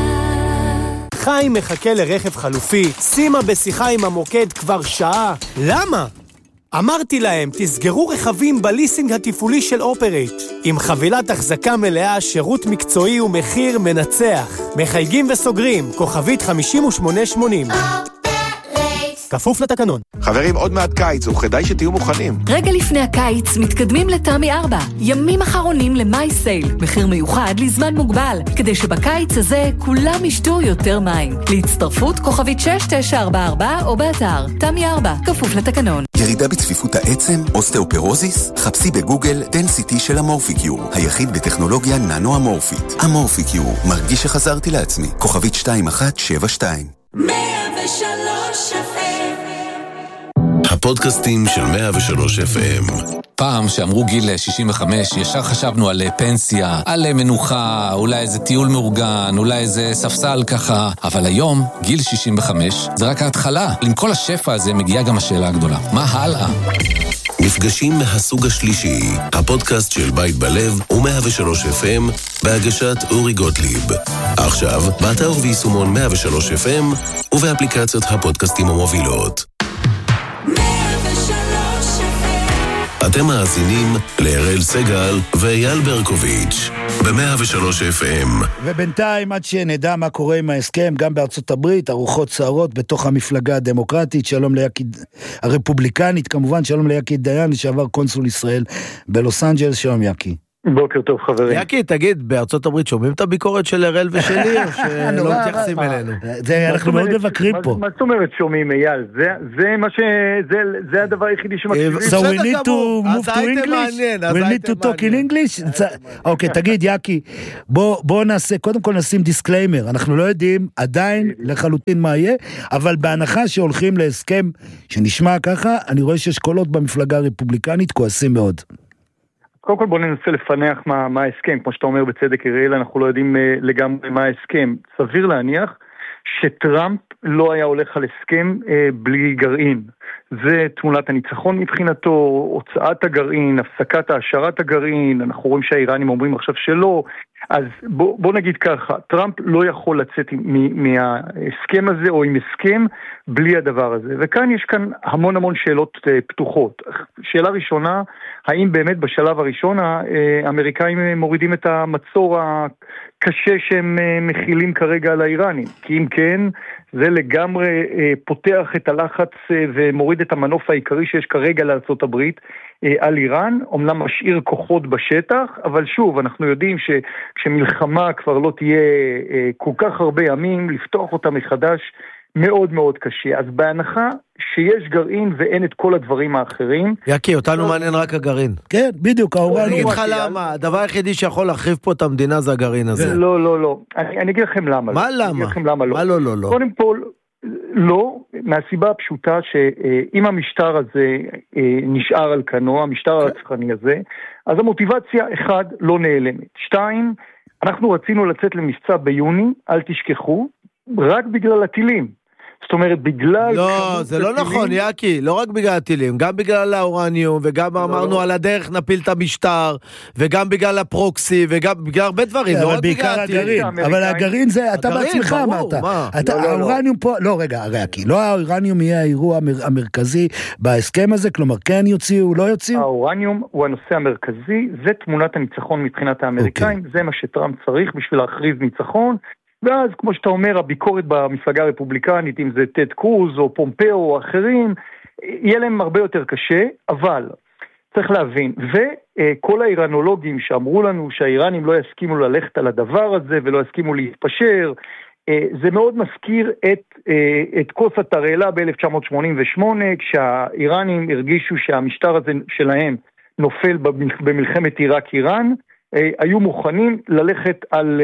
חיים מחכה לרכב חלופי, שימה בשיחה עם המוקד כבר שעה. למה? אמרתי להם, תסגרו רכבים בליסינג התפעולי של אופרייט. עם חבילת החזקה מלאה, שירות מקצועי ומחיר מנצח. מחייגים וסוגרים, כוכבית חמישים ושמונה שמונים. כפוף לתקנון. חברים, עוד מעט קיץ, וכדאי שתהיו מוכנים. רגע לפני הקיץ מתקדמים לתמי ארבע. ימים אחרונים למאי סייל. מחיר מיוחד לזמן מוגבל, כדי שבקיץ הזה כולם ישתו יותר מים. להצטרפות כוכבית שש תשע ארבע ארבע או באתר. תמי ארבע, כפוף לתקנון. ירידה בצפיפות העצם, אוסטאופרוזיס? חפשי בגוגל דנסיטי של אמורפיקיור, היחיד בטכנולוגיה ננו-אמורפית. אמורפיקיור, מרגיש שחזרתי לעצמי. כוכבית שתיים אחת שבע שתיים. מאה ושלוש אף אם. הפודקאסטים של מאה ושלוש אף אם. פעם שאמרו גיל שישים וחמש, ישר חשבנו על פנסיה, על מנוחה, אולי איזה טיול מאורגן, אולי איזה ספסל ככה, אבל היום, גיל שישים וחמש, זה רק ההתחלה. עם כל השפע הזה מגיעה גם השאלה הגדולה. מה הלאה? מפגשים מהסוג השלישי, הפודקאסט של בית בלב ו-מאה ושלוש אף אם בהגשת אורי גוטליב. עכשיו, באתר וביישומון מאה ושלוש אף אם ובאפליקציות הפודקאסטים המובילות. אתם מאזינים לאראל סגל ואייל ברקוביץ' ב-מאה ושלוש אף אם. ובינתיים עד שנדע מה קורה עם ההסכם, גם בארצות הברית, הרוחות סערות בתוך המפלגה הדמוקרטית, שלום ליקי, הרפובליקנית כמובן, שלום ליקי דיין, לשעבר קונסול ישראל בלוס אנג'לס, שלום יקי. בוקר טוב חברים. יקי, תגיד, בארצות הברית שומעים את הביקורת של אראל ושלי, או שלא מתייחסים אלינו? אנחנו מאוד מבקרים פה. מה זאת אומרת שומעים, אייל? זה מה ש... זה הדבר היחידי שמקשיבים. So we need to move to English? We need to talk in English? אוקיי, תגיד יקי, בוא נעשה, קודם כל נשים דיסקליימר, אנחנו לא יודעים עדיין לחלוטין מה יהיה, אבל בהנחה שהולכים להסכם שנשמע ככה, אני רואה שיש קולות במפלגה הרפובליקנית כועסים מאוד. קודם כל בוא ננסה לפנח מה, מה ההסכם, כמו שאתה אומר בצדק הראל, אנחנו לא יודעים uh, לגמרי מה ההסכם. סביר להניח שטראמפ לא היה הולך על הסכם uh, בלי גרעין. זה תמונת הניצחון מבחינתו, הוצאת הגרעין, הפסקת העשרת הגרעין, אנחנו רואים שהאיראנים אומרים עכשיו שלא, אז בוא, בוא נגיד ככה, טראמפ לא יכול לצאת מ- מההסכם הזה או עם הסכם בלי הדבר הזה, וכאן יש כאן המון המון שאלות uh, פתוחות. שאלה ראשונה, האם באמת בשלב הראשון האמריקאים מורידים את המצור הקשה שהם מכילים כרגע על האיראנים? כי אם כן, זה לגמרי פותח את הלחץ ומוריד את המנוף העיקרי שיש כרגע לארצות הברית על איראן, אומנם משאיר כוחות בשטח, אבל שוב, אנחנו יודעים שכשמלחמה כבר לא תהיה כל כך הרבה ימים, לפתוח אותה מחדש מאוד מאוד קשה. אז בהנחה שיש גרעין ואין את כל הדברים האחרים. יקי, אותנו מעניין רק הגרעין. כן, בדיוק, האורניום. אני אגיד לך למה, הדבר היחידי שיכול להחריב פה את המדינה זה הגרעין הזה. לא, לא, לא. אני אגיד לכם למה. מה למה? מה לא, לא, לא? קודם כל, לא, מהסיבה הפשוטה שאם המשטר הזה נשאר על כנו, המשטר הרצחני הזה, אז המוטיבציה, אחד, לא נעלמת. שתיים, אנחנו רצינו לצאת למבצע ביוני, אל תשכחו, רק בגלל הטילים. זאת אומרת, בגלל... לא, זה לא נכון, יקי, לא רק בגלל הטילים, גם בגלל האורניום, וגם אמרנו על הדרך נפיל את המשטר, וגם בגלל הפרוקסי, וגם בגלל הרבה דברים, לא רק בגלל הטילים. אבל הגרעין זה, אתה בעצמך אמרת. האורניום פה, לא, רגע, יקי, לא האורניום יהיה האירוע המרכזי בהסכם הזה, כלומר, כן יוציאו, לא יוציאו? האורניום הוא הנושא המרכזי, זה תמונת הניצחון מבחינת האמריקאים, זה מה שטראמפ צריך בשביל להכריז ניצחון, ואז, כמו שאתה אומר, הביקורת במפלגה הרפובליקנית, אם זה טד קרוז או פומפאו או אחרים, יהיה להם הרבה יותר קשה, אבל צריך להבין, וכל האיראנולוגים שאמרו לנו שהאיראנים לא יסכימו ללכת על הדבר הזה ולא יסכימו להתפשר, זה מאוד מזכיר את, את כוס התרעלה ב-אלף תשע מאות שמונים ושמונה, כשהאיראנים הרגישו שהמשטר הזה שלהם נופל במלחמת עיראק-איראן, היו מוכנים ללכת על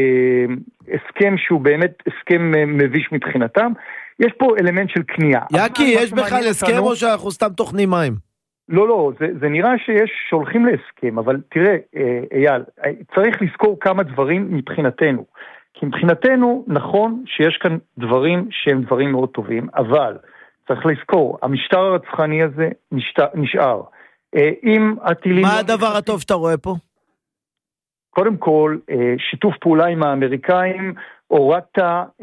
הסכם שהוא באמת הסכם מביש מבחינתם. יש פה אלמנט של קנייה. יקי, יש בכלל הסכם או שאנחנו סתם תוכנים מים? לא, לא, זה, זה נראה שיש, שהולכים להסכם, אבל תראה, אייל, צריך לזכור כמה דברים מבחינתנו. כי מבחינתנו נכון שיש כאן דברים שהם דברים מאוד טובים, אבל צריך לזכור, המשטר הרצחני הזה נשאר. נשאר. אם הטילים... מה הדבר הטוב שאתה רואה פה? קודם כל, שיתוף פעולה עם האמריקאים, הורדת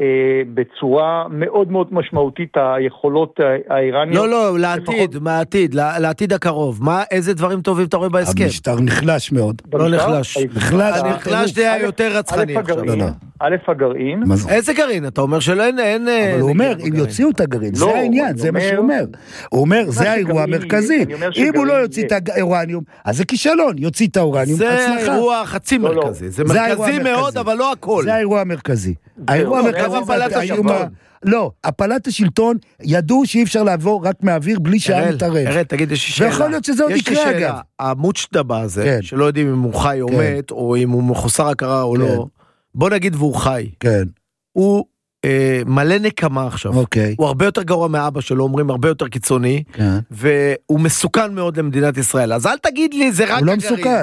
בצורה מאוד מאוד משמעותית היכולות האיראניות. לא, לא, לעתיד, מהעתיד, לעתיד הקרוב. מה, איזה דברים טובים אתה רואה בהסכם? המשטר נחלש מאוד. לא נחלש. נחלש. נחלש זה היה יותר רצחני עכשיו. א' הגרעין. איזה גרעין? אתה אומר שלא אין... אבל הוא אומר, אם יוציאו את הגרעין, זה העניין, זה מה שהוא אומר. הוא אומר, זה האירוע המרכזי. אם הוא לא יוציא את האורניום, אז זה כישלון, יוציא את האורניום. זה אירוע חצי מרכזי. זה מרכזי מאוד, אבל לא הכל. זה האירוע המרכזי. האירוע המרכזי זה האיום... לא, הפלת השלטון ידעו שאי אפשר לעבור רק מהאוויר בלי שעה מתערב. הרי, תגיד, יש לי שאלה. ויכול להיות שזה עוד יקרה אגב. המוצ'דבה הזה, שלא יודעים אם הוא חי או מת, או אם הוא מחוסר הכרה או לא, בוא נגיד והוא חי. כן. הוא מלא נקמה עכשיו. הוא הרבה יותר גרוע מאבא שלו, אומרים הרבה יותר קיצוני, והוא מסוכן מאוד למדינת ישראל. אז אל תגיד לי, זה רק הגרעין. הוא לא מסוכן.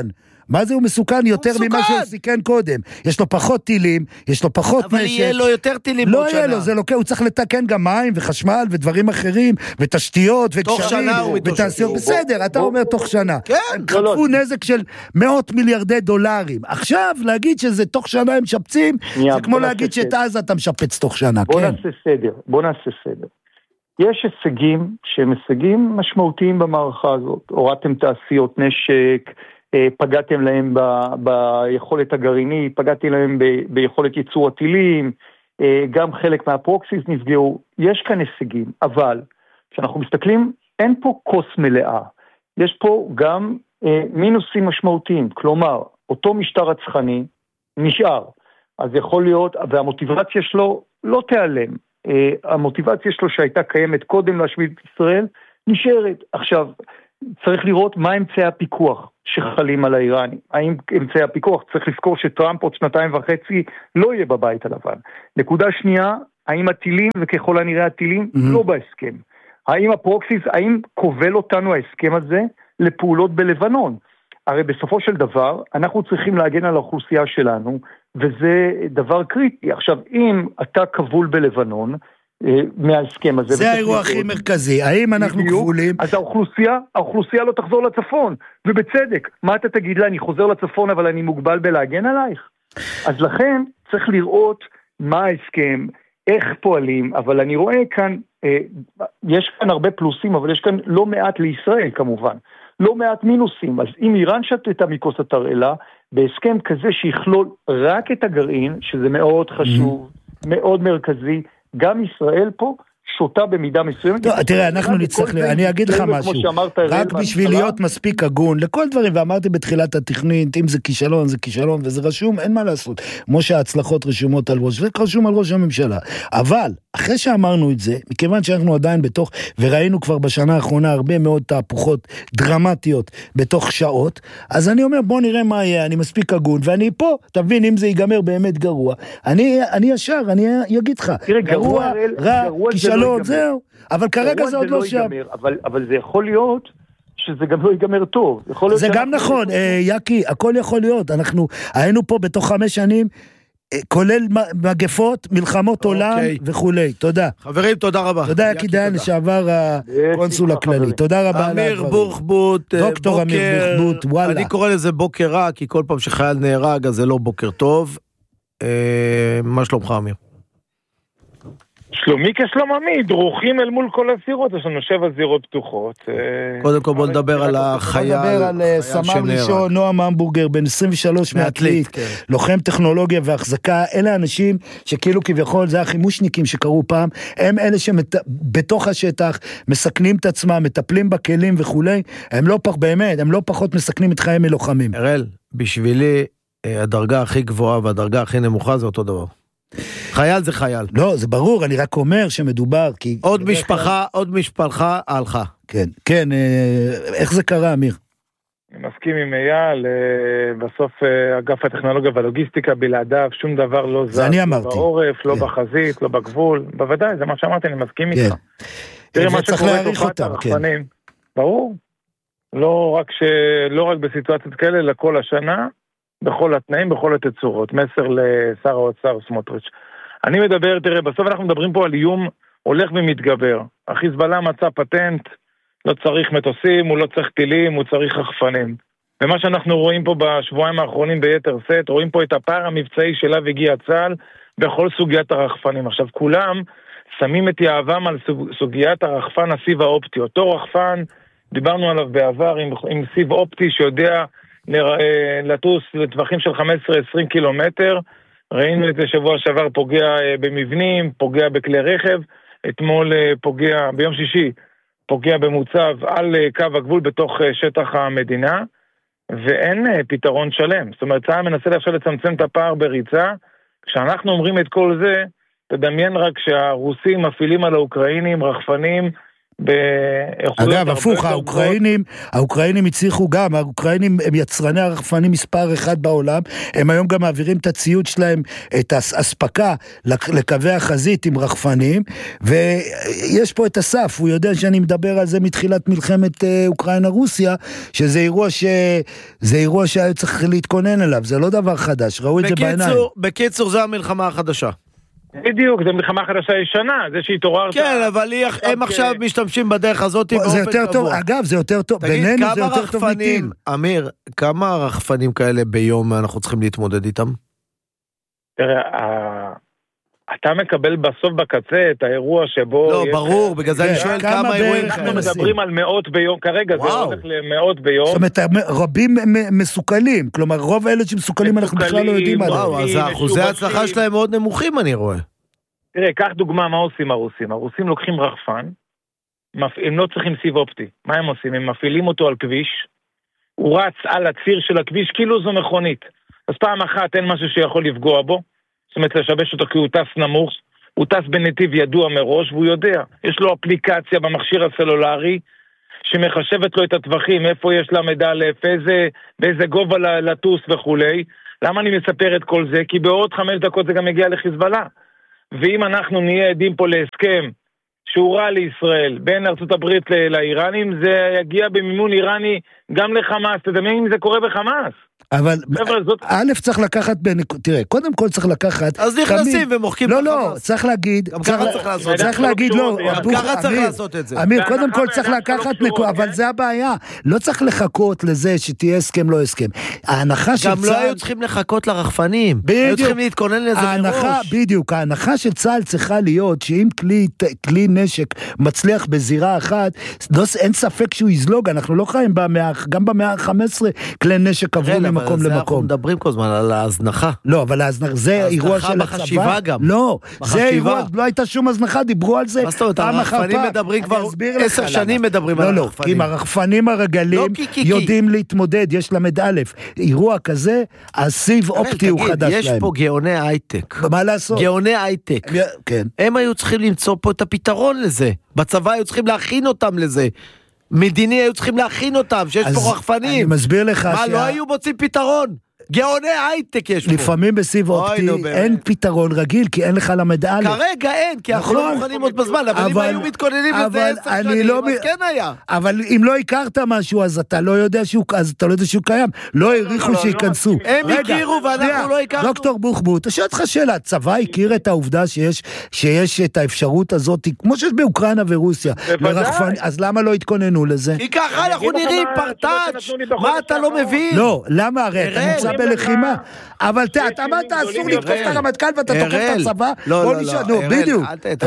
מה זה הוא מסוכן יותר ממה שהוא סיכן קודם? יש לו פחות טילים, יש לו פחות נשק. אבל יהיה לו יותר טילים לא בעוד שנה. יהיה לו, זה לוקח, הוא צריך לתקן גם מים וחשמל ודברים אחרים, ותשתיות וגשרים, ותעשיות. בסדר, אתה אומר תוך שנה. כן. חטפו נזק של מאות מיליארדי דולרים. עכשיו, להגיד שזה תוך שנה הם משפצים, זה כמו להגיד שאת עזה אתה משפץ תוך שנה. בוא נעשה סדר, בוא נעשה סדר. יש הישגים שהם הישגים משמעותיים במערכה הזאת. הורדתם תעשיות נשק, פגעתם להם ב- ביכולת הגרעינית, פגעתם להם ב- ביכולת ייצור הטילים, גם חלק מהפרוקסיס נפגעו. יש כאן הישגים, אבל כשאנחנו מסתכלים, אין פה כוס מלאה. יש פה גם מינוסים משמעותיים. כלומר, אותו משטר רצחני נשאר. אז יכול להיות, והמוטיבציה שלו לא תיעלם. המוטיבציה שלו שהייתה קיימת קודם להשמיד את ישראל, נשארת. עכשיו, צריך לראות מה אמצעי הפיקוח שחלים על האיראנים. האם אמצעי הפיקוח, צריך לזכור שטראמפ עוד שנתיים וחצי לא יהיה בבית הלבן. נקודה שנייה, האם הטילים, וככל הנראה הטילים, mm-hmm. לא בהסכם. האם הפרוקסיס, האם כובל אותנו ההסכם הזה לפעולות בלבנון? הרי בסופו של דבר, אנחנו צריכים להגן על האוכלוסייה שלנו, וזה דבר קריטי. עכשיו, אם אתה כבול בלבנון, מההסכם הזה. זה האירוע הכי מרכזי. האם אנחנו כבולים? אז האוכלוסייה, האוכלוסייה לא תחזור לצפון, ובצדק. מה אתה תגיד לה? אני חוזר לצפון, אבל אני מוגבל בלהגן עלייך. אז לכן צריך לראות מה ההסכם, איך פועלים, אבל אני רואה כאן, יש כאן הרבה פלוסים, אבל יש כאן לא מעט לישראל כמובן. לא מעט מינוסים. אז אם איראן שתתה מכוס התרעלה, בהסכם כזה שיכלול רק את הגרעין, שזה מאוד חשוב, מאוד מרכזי, גם ישראל פה שותה במידה מסוימת. לא, תראה, אנחנו נצטרך, אני אגיד לך משהו, רק בשביל להיות מספיק הגון, לכל דברים, ואמרתי בתחילת התכנית, אם זה כישלון, זה כישלון, וזה רשום, אין מה לעשות. כמו שההצלחות רשומות על ראש, זה רשום על ראש הממשלה. אבל, אחרי שאמרנו את זה, מכיוון שאנחנו עדיין בתוך, וראינו כבר בשנה האחרונה הרבה מאוד תהפוכות דרמטיות בתוך שעות, אז אני אומר, בוא נראה מה יהיה, אני מספיק הגון, ואני פה, תבין, אם זה ייגמר באמת גרוע, אני, אני ישר, אני אגיד לך, גרוע, רע, כישלון, זהו, אבל כרגע זה עוד לא שם. אבל זה יכול להיות שזה גם לא ייגמר טוב. זה גם נכון, יקי, הכל יכול להיות, אנחנו היינו פה בתוך חמש שנים, כולל מגפות, מלחמות עולם וכולי. תודה. חברים, תודה רבה. תודה יקי דיין לשעבר הקונסול הכללי. תודה רבה. אמיר בוחבוט, דוקטור אמיר בוחבוט, וואלה. אני קורא לזה בוקר רע, כי כל פעם שחייל נהרג, אז זה לא בוקר טוב. מה שלומך, אמיר? שלומי כשלום עמי, דרוכים אל מול כל הזירות, יש לנו שבע זירות פתוחות. קודם כל בוא נדבר על החייל. בוא נדבר על סמ"ר ראשון, נועם המבורגר, בן עשרים ושלוש מעתלית, לוחם טכנולוגיה והחזקה, אלה האנשים שכאילו כביכול, זה החימושניקים שקראו פעם, הם אלה שבתוך השטח מסכנים את עצמם, מטפלים בכלים וכולי, הם לא פח באמת, הם לא פחות מסכנים את חיים מלוחמים. אראל, בשבילי הדרגה הכי גבוהה והדרגה הכי נמוכה זה אותו דבר. חייל זה חייל. לא, זה ברור, אני רק אומר שמדובר, כי... עוד משפחה, עוד משפחה, הלכה. כן, כן, איך זה קרה, אמיר? אני מסכים עם אייל, בסוף אגף הטכנולוגיה והלוגיסטיקה בלעדיו, שום דבר לא זז. זה אני אמרתי. לא בעורף, לא בחזית, לא בגבול, בוודאי, זה מה שאמרתי, אני מסכים איתך. תראה מה שקורה תופעת הרחפנים. ברור. לא רק ש... לא רק בסיטואציות כאלה, אלא כל השנה, בכל התנאים, בכל התצורות. מסר לשר האוצר סמוטריץ'. אני מדבר, תראה, בסוף אנחנו מדברים פה על איום הולך ומתגבר. החיזבאללה מצא פטנט, לא צריך מטוסים, הוא לא צריך טילים, הוא צריך רחפנים. ומה שאנחנו רואים פה בשבועיים האחרונים ביתר סט, רואים פה את הפער המבצעי שלה והגיע צה"ל בכל סוגיית הרחפנים. עכשיו, כולם שמים את יהבם על סוג, סוגיית הרחפן הסיב האופטי. אותו רחפן, דיברנו עליו בעבר עם, עם סיב אופטי שיודע לטוס לטווחים של חמש עשרה עשרים קילומטר, ראינו את זה שבוע שעבר פוגע במבנים, פוגע בכלי רכב, אתמול פוגע, ביום שישי, פוגע במוצב על קו הגבול בתוך שטח המדינה, ואין פתרון שלם. זאת אומרת, צה"ל מנסה עכשיו לצמצם את הפער בריצה, כשאנחנו אומרים את כל זה, תדמיין רק שהרוסים מפעילים על האוקראינים, רחפנים, אגב, הפוך, האוקראינים, האוקראינים הצליחו גם, האוקראינים הם יצרני הרחפנים מספר אחד בעולם, הם היום גם מעבירים את הציוד שלהם, את ההספקה לקווי החזית עם רחפנים, ויש פה את הסף, הוא יודע שאני מדבר על זה מתחילת מלחמת אוקראינה-רוסיה, שזה אירוע ש... זה אירוע שהיה צריך להתכונן אליו, זה לא דבר חדש, ראו את זה בעיניים. בקיצור, זה המלחמה החדשה. בדיוק, זו מלחמה חדשה ישנה, זה שהתעוררת... כן, אבל הם עכשיו משתמשים בדרך הזאת באופן קבוע. אגב, זה יותר טוב, בינינו זה יותר טוב מטיל. אמיר, כמה רחפנים כאלה ביום אנחנו צריכים להתמודד איתם? תראה, אתה מקבל בסוף בקצה את האירוע שבו... לא, ברור, בגלל זה אני שואל כמה אירועים... אנחנו מדברים על מאות ביום, כרגע זה הולך למאות ביום. זאת אומרת, רבים מסוכלים, כלומר, רוב אלה שמסוכלים אנחנו בכלל לא יודעים עליהם. וואו, אז האחוזי ההצלחה שלהם מאוד נמוכים, אני רואה. תראה, קח דוגמה, מה עושים הרוסים? הרוסים לוקחים רחפן, הם לא צריכים סיב אופטי. מה הם עושים? הם מפעילים אותו על כביש, הוא רץ על הציר של הכביש, כאילו זו מכונית. אז פעם אחת אין משהו שיכול לפגוע בו, זאת אומרת לשבש אותו כי הוא טס נמוך, הוא טס בנתיב ידוע מראש, והוא יודע, יש לו אפליקציה במכשיר הסלולרי, שמחשבת לו את הטווחים, איפה יש לה מדע, איזה, באיזה גובה לטוס וכולי. למה אני מספר את כל זה? כי בעוד חמש דקות זה גם מגיע לחיזבאללה. ואם אנחנו נהיה עדים פה להסכם שהוא רע לישראל, בין ארצות הברית לאיראנים, זה יגיע במימון איראני גם לחמאס. אתה יודע אם זה קורה בחמאס? אבל א' צריך לקחת, תראה, קודם כל צריך לקחת... אז נכנסים ומוחקים לא, לא, צריך להגיד... גם ככה צריך לעשות את זה. צריך להגיד, לא, גם ככה צריך לעשות את זה. אמיר, קודם כל צריך לקחת, אבל זה הבעיה. לא צריך לחכות לזה שתהיה הסכם, לא הסכם. ההנחה של צה"ל... גם לא היו צריכים לחכות לרחפנים. היו צריכים להתכונן לזה מראש. בדיוק, ההנחה של צה"ל צריכה להיות שאם כלי נשק מצליח בזירה אחת, אין ספק שהוא יזלוג, אנחנו לא חיים גם במאה ה-חמש עשרה כלי נשק עברו ממקום למקום. אנחנו מדברים כל הזמן על ההזנחה. לא, אבל ההזנחה, זה אירוע של בחשיבה גם. לא, זה אירוע, לא הייתה שום הזנחה, דיברו על זה. מה זאת אומרת, הרחפנים מדברים כבר עשר שנים מדברים על הרחפנים. לא, כי אם הרחפנים הרגלים יודעים להתמודד, יש למד א', אירוע כזה, הסיב אופטי הוא חדש להם. יש פה גאוני הייטק. מה לעשות? גאוני הייטק. הם היו צריכים למצוא פה את הפתרון לזה. בצבא היו צריכים להכין אותם לזה. מדיני היו צריכים להכין אותם, שיש פה רחפנים. אני מסביר לך מה, שה... לא היו מוצאים פתרון? גאוני הייטק יש פה. לפעמים בסיב אופטי אין פתרון רגיל, כי אין לך למד א'. כרגע אין, כי אנחנו לא מוכנים עוד בזמן, אבל אם היו מתכוננים לזה עשר שנים, אז כן היה. אבל אם לא הכרת משהו, אז אתה לא יודע שהוא, אז אתה לא יודע שהוא קיים. לא העריכו שיכנסו. הם הכירו ואנחנו לא הכרנו. דוקטור בוחבוט, השאלה לך שאלה, הצבא הכיר את העובדה שיש את האפשרות הזאת, כמו שיש באוקראינה ורוסיה. אז למה לא התכוננו לזה? כי ככה אנחנו נראים פרטאץ', מה אתה לא מבין? לא, למה הרי אתה נמצא בלחימה, אבל אתה אמרת אסור לתקוף את הרמטכ"ל ואתה תוקף את הצבא, לא, לא, לא, בדיוק.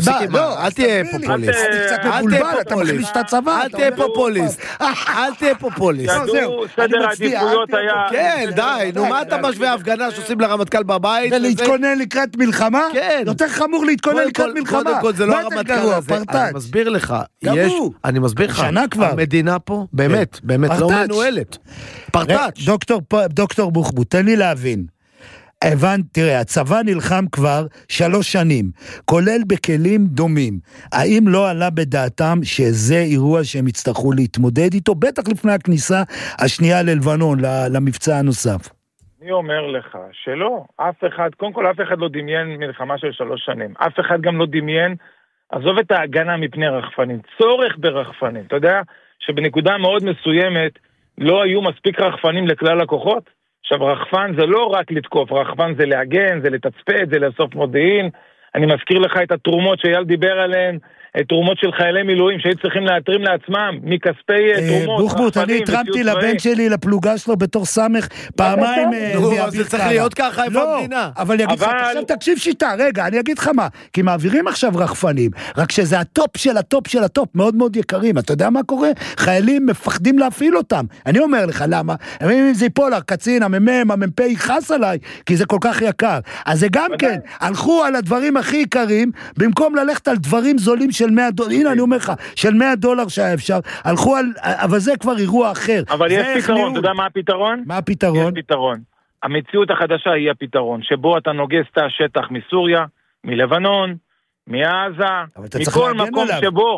אל תהיה פופוליסט. אני קצת מבולבל, אתה מחליש את הצבא. אל תהיה פופוליסט. אל תהיה פופוליסט. ידעו, סדר העדיפויות היה... כן, די, נו, מה אתה משווה הפגנה שעושים לרמטכ"ל בבית? ולהתכונן לקראת מלחמה? כן. יותר חמור להתכונן לקראת מלחמה. קודם כל זה לא הרמטכ"ל הזה. אני מסביר לך. אני מסביר לך. המדינה פה, באמת, באמת לא מנוהלת. פרטאץ'. דוקטור בוחבוט, תן לי להבין. הבן, תראה, הצבא נלחם כבר שלוש שנים, כולל בכלים דומים. האם לא עלה בדעתם שזה אירוע שהם יצטרכו להתמודד איתו, בטח לפני הכניסה השנייה ללבנון, למבצע הנוסף? אני אומר לך שלא, אף אחד, קודם כל אף אחד לא דמיין מלחמה של שלוש שנים, אף אחד גם לא דמיין, עזוב את ההגנה מפני רחפנים, צורך ברחפנים. אתה יודע שבנקודה מאוד מסוימת לא היו מספיק רחפנים לכלל הכוחות? עכשיו, רחפן זה לא רק לתקוף, רחפן זה להגן, זה לתצפת, זה לאסוף מודיעין. אני מזכיר לך את התרומות שאייל דיבר עליהן, תרומות של חיילי מילואים שהיו צריכים להתרים לעצמם מכספי תרומות. בוחבוט, אני התרמתי לבן שלי, לפלוגה שלו בתור סמך, פעמיים... זה צריך להיות ככה, איפה המדינה? אבל אני אגיד לך, עכשיו תקשיב שיטה, רגע, אני אגיד לך מה, כי מעבירים עכשיו רחפנים, רק שזה הטופ של הטופ של הטופ, מאוד מאוד יקרים, אתה יודע מה קורה? חיילים מפחדים להפעיל אותם, אני אומר לך, למה? אם זה ייפול, הקצין, הממם, הממפה יכעס עליי, כי זה כל כך יקר. אז זה גם כן, הלכו על הדברים הכי יקרים, במקום ללכת על דברים זולים של מאה דולר, הנה אני אומר לך, של מאה דולר שהיה אפשר, הלכו על, אבל זה כבר אירוע אחר. אבל יש פתרון, אתה יודע מה הפתרון? מה הפתרון? יש פתרון. המציאות החדשה היא הפתרון, שבו אתה נוגס את השטח מסוריה, מלבנון, מעזה, מכל מקום שבו,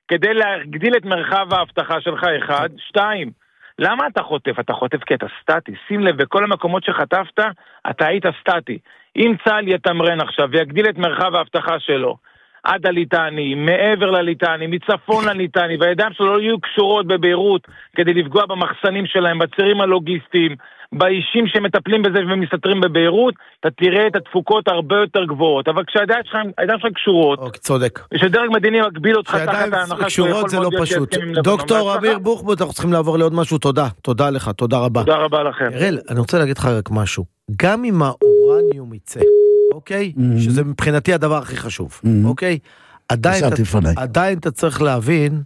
כדי להגדיל את מרחב ההבטחה שלך, אחד, שתיים, למה אתה חוטף? אתה חוטף כי אתה סטטי, שים לב, בכל המקומות שחטפת, אתה היית סטטי. אם צה"ל יתמרן עכשיו ויגדיל את מרחב ההבטחה שלו, עד הליטני, מעבר לליטני, מצפון לליטני, והידיים שלו לא יהיו קשורות בביירות כדי לפגוע במחסנים שלהם, בצירים הלוגיסטיים, באישים שמטפלים בזה ומסתתרים בביירות, אתה תראה את התפוקות הרבה יותר גבוהות. אבל כשהידיים שלך קשורות, אוקיי, צודק. כשדרג מדיני מגביל אותך תחת ההנחה שהוא יכול מאוד להיות שיסכים עם לבנון. דוקטור אמיר בוחבוט, אנחנו צריכים לעבור לעוד משהו, תודה. תודה לך, תודה רבה. תודה רבה לכם. אראל, אני רוצה להגיד לך רק משהו. גם אם האורניום יצא, אוקיי? שזה מבחינתי הדבר הכי חשוב, אוקיי? עדיין אתה צריך להבין,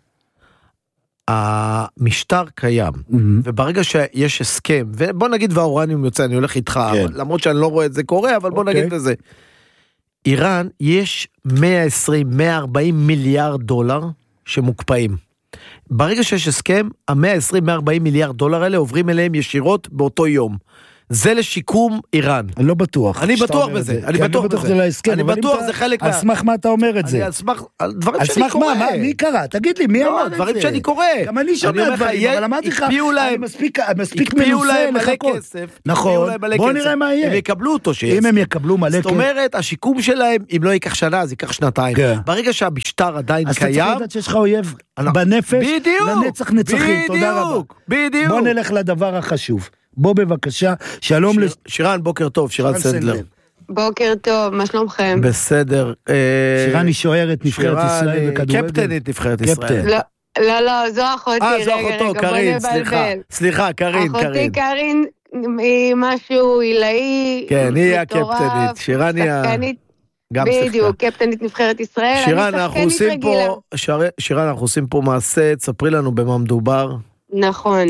המשטר קיים, וברגע שיש הסכם, ובוא נגיד והאורניום יוצא, אני הולך איתך, למרות שאני לא רואה את זה קורה, אבל בוא נגיד לזה, איראן יש מאה ועשרים עד מאה וארבעים מיליארד דולר שמוקפאים. ברגע שיש הסכם, ה-מאה ועשרים עד מאה וארבעים מיליארד דולר האלה עוברים אליהם ישירות באותו יום. זה לשיקום איראן. אני לא בטוח. אני בטוח בזה. אני בטוח בזה. אני בטוח זה חלק מה... על סמך מה אתה אומר את זה? על סמך דברים שאני קורא. על סמך מה? מי קרא? תגיד לי, מי אמר את זה? דברים שאני קורא. גם אני שומע דברים, אבל אמרתי לך, אני מספיק מנוסה לחכות. נכון. בוא נראה מה יהיה. הם יקבלו אותו שיש. אם הם יקבלו מלא כסף. זאת אומרת, השיקום שלהם, אם לא ייקח שנה, אז ייקח שנתיים. ברגע שהמשטר עדיין קיים... אז אתה צריך לדעת שיש לך אויב בנפש, לנצח נצחים. תודה רבה. בדיוק. בוא נלך לדבר החשוב. בוא בבקשה, שלום שיר, לש... שירן, בוקר טוב, שירן סנדלר. בוקר טוב, מה שלומכם? בסדר. שירן היא שוערת נבחרת ישראל בכדורגל. קפטנית נבחרת ישראל. לא, לא, לא, זו אחותי. אה, זו אחותו, קרין, סליחה. סליחה, קרין, קרין. אחותי קרין היא משהו עילאי. כן, היא הקפטנית, שירן היא ה... בדיוק, קפטנית נבחרת ישראל. שירן, אנחנו עושים פה, שירן, אנחנו עושים פה מעשה, תספרי לנו במה מדובר. נכון.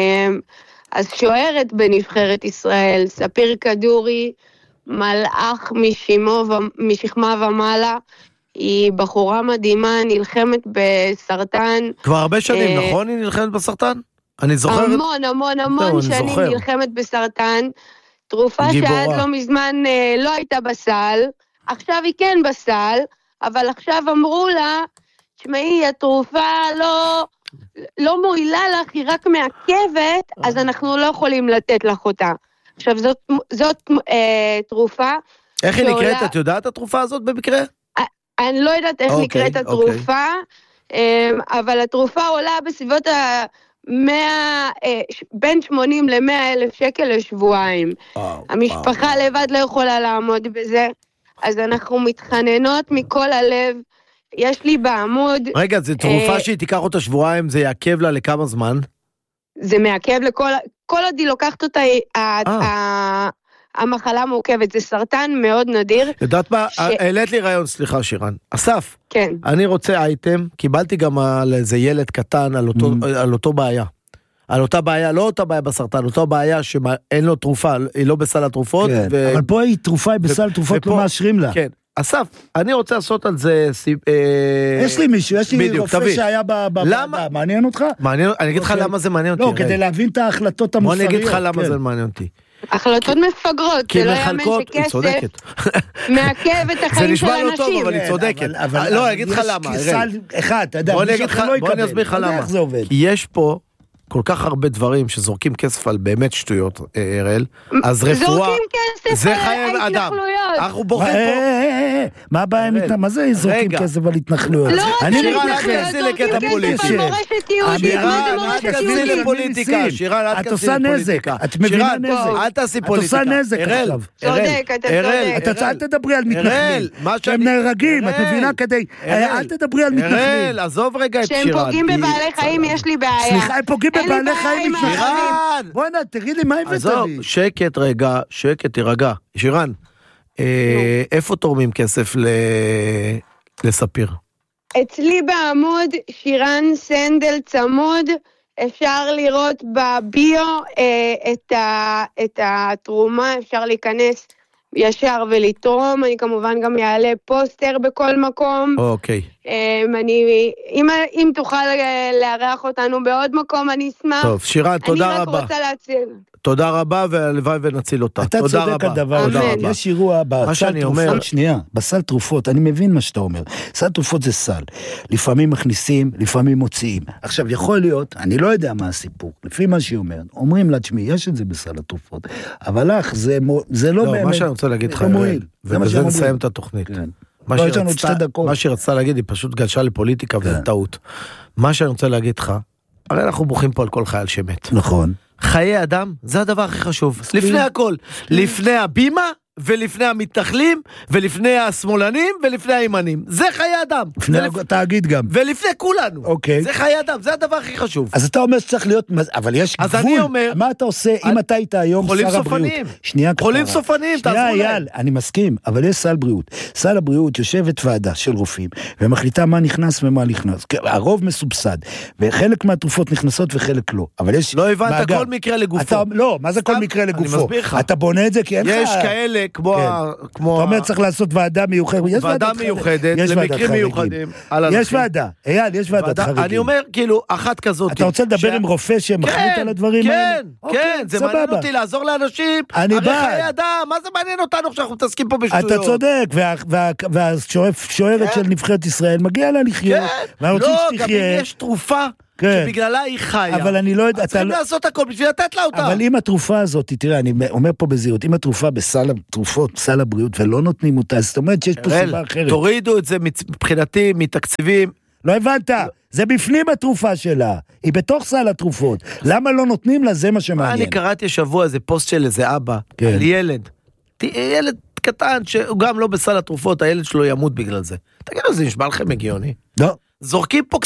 אז שוערת בנבחרת ישראל, ספיר כדורי, מלאך משימו, משכמה ומעלה, היא בחורה מדהימה, נלחמת בסרטן. כבר הרבה שנים, נכון? היא נלחמת בסרטן? אני זוכר... המון, המון, המון שנים נלחמת בסרטן, תרופה שעד לא מזמן לא הייתה בסל, עכשיו היא כן בסל, אבל עכשיו אמרו לה, תשמעי, התרופה לא... לא מועילה לך, היא רק מעכבת, אז אנחנו לא יכולים לתת לך אותה. עכשיו, זאת, זאת אה, תרופה... איך היא נקראת? את יודעת התרופה הזאת במקרה? אני לא יודעת איך נקראת התרופה, אבל התרופה עולה בסביבות ה-מאה, בין שמונים למאה אלף שקל לשבועיים. המשפחה לבד לא יכולה לעמוד בזה, אז אנחנו מתחננות מכל הלב, יש לי בעמוד... רגע, זו תרופה שהיא תיקח אותה שבועיים, זה יעכב לה לכמה זמן? זה מעכב לכל... כל עוד היא לוקחת אותה, המחלה מורכבת, זה סרטן מאוד נדיר. יודעת מה? העלית לי רעיון, סליחה שירן. אסף, כן. אני רוצה אייטם, קיבלתי גם על איזה ילד קטן על אותו בעיה. על אותה בעיה, לא אותה בעיה בסרטן, אותה בעיה שאין לו תרופה, היא לא בסל התרופות. אבל פה היא תרופה, היא בסל תרופות, לא מאשרים לה. כן. אסף, אני רוצה לעשות על זה... יש לי מישהו, יש לי רופא שהיה בוועדה, מעניין אותך? מעניין, אני אגיד לך למה זה מעניין אותי. לא, כדי להבין את ההחלטות המוסריות. בוא אני אגיד לך למה זה מעניין אותי. החלטות מפגרות, זה לא יאמן שכסף מעכב את החיים של אנשים. זה נשמע לא טוב, אבל היא צודקת. לא, אני אגיד לך למה. אחד, אתה יודע, בוא אני אסביר לך למה. כי יש פה... כל כך הרבה דברים שזורקים כסף על באמת שטויות, אראל, אז רפואה, זורקים כסף זה חיי אדם. אנחנו בוחרים פה. מה הבעיה, מה זה זורקים כסף על התנחלויות? לא רק התנחלויות, זורקים כסף על מורשת יהודית. שירן, אל תעשי לפוליטיקה. שירן, אל תעשי לפוליטיקה. את מבינה נזק. אל תעשי פוליטיקה. את עושה נזק עכשיו. צודק, אתה צודק. אל תדברי על מתנחלים. הם נהרגים, את מבינה כדי... אל תדברי על מתנחלים. אראל, עזוב רגע את שירן. שהם פוגעים בבעלי חיים, יש לי בעיה. סליחה, הם פוגעים בבעלי חיים. שירן! בוא נה, תגיד לי, מה הבאת לי? עזוב, שקט רגע, שקט, תירגע. שירן, איפה תורמים כסף לספיר? אצלי בעמוד, שירן סנדל צמוד, אפשר לראות בביו את התרומה, אפשר להיכנס ישר ולתרום, אני כמובן גם יעלה פוסטר בכל מקום. אוקיי. אני, אם, אם תוכל לארח אותנו בעוד מקום, אני אשמח. טוב, שירן, תודה רבה. אני רק רוצה להציג. תודה רבה, והלוואי ונציל אותה. אתה צודק על דבר, יש אירוע בסל תרופות, שנייה, בסל תרופות, אני מבין מה שאתה אומר, סל תרופות זה סל, לפעמים מכניסים, לפעמים מוציאים. עכשיו, יכול להיות, אני לא יודע מה הסיפור, לפי מה שהיא אומרת, אומרים לה, תשמעי, יש את זה בסל התרופות, אבל לך, זה לא באמת, מה שאני רוצה להגיד לך, ובזה נסיים את התוכנית. מה שהיא רצתה להגיד, היא פשוט גלשה לפוליטיקה וזה טעות. מה שאני רוצה להגיד לך, הרי אנחנו בוכים פה על כל חייל שמת. נכון. חיי אדם, זה הדבר הכי חשוב. לפני הכל. לפני הבימה, ולפני המתנחלים, ולפני השמאלנים, ולפני הימנים. זה חיי אדם. לפני התאגיד גם. ולפני כולנו. אוקיי. זה חיי אדם, זה הדבר הכי חשוב. אז אתה אומר שצריך להיות, אבל יש גבול. אז אני אומר... מה אתה עושה אם אתה היית היום שר הבריאות? חולים סופניים. שנייה כפרה. חולים סופניים, תעזרו להם. שנייה, אייל, אני מסכים, אבל יש סל בריאות. סל הבריאות יושבת ועדה של רופאים, ומחליטה מה נכנס ומה נכנס. הרוב מסובסד, וחלק מהתרופות נכנסות וחלק לא. אבל יש... לא הבנת כל מקרה לגופו. לא, מה זה כל מקרה לגופו? אתה בונה את זה כי אין לך... יש כאלה כמו... אתה אומר צריך לעשות ועדה מיוחדת. ועדה מיוחדת, למקרים מיוחדים. יש ועדה, אייל, יש ועדת חריגים. אני אומר, כאילו, אחת כזאת. אתה רוצה לדבר עם רופא שמחליט על הדברים האלה? כן, כן, זה מעניין אותי לעזור לאנשים. אני בא. הרי חיי אדם, מה זה מעניין אותנו שאנחנו מתעסקים פה בשטויות? אתה צודק, והשוערת של נבחרת ישראל מגיע לה לחיות. כן, לא, גם אם יש תרופה. שבגללה היא חיה. אבל אני לא יודע... צריכים לעשות הכל בשביל לתת לה אותה. אבל אם התרופה הזאת, תראה, אני אומר פה בזהירות, אם התרופה בסל התרופות, סל הבריאות, ולא נותנים אותה, זאת אומרת שיש פה סיבה אחרת. תורידו את זה מבחינתי, מתקציבים. לא הבנת, זה בפנים התרופה שלה, היא בתוך סל התרופות. למה לא נותנים לה? זה מה שמעניין. אני קראתי השבוע איזה פוסט של איזה אבא, על ילד. ילד קטן שהוא גם לא בסל התרופות, הילד שלו ימות בגלל זה. תגידו, זה נשמע לכם הגיוני? לא. זורקים פה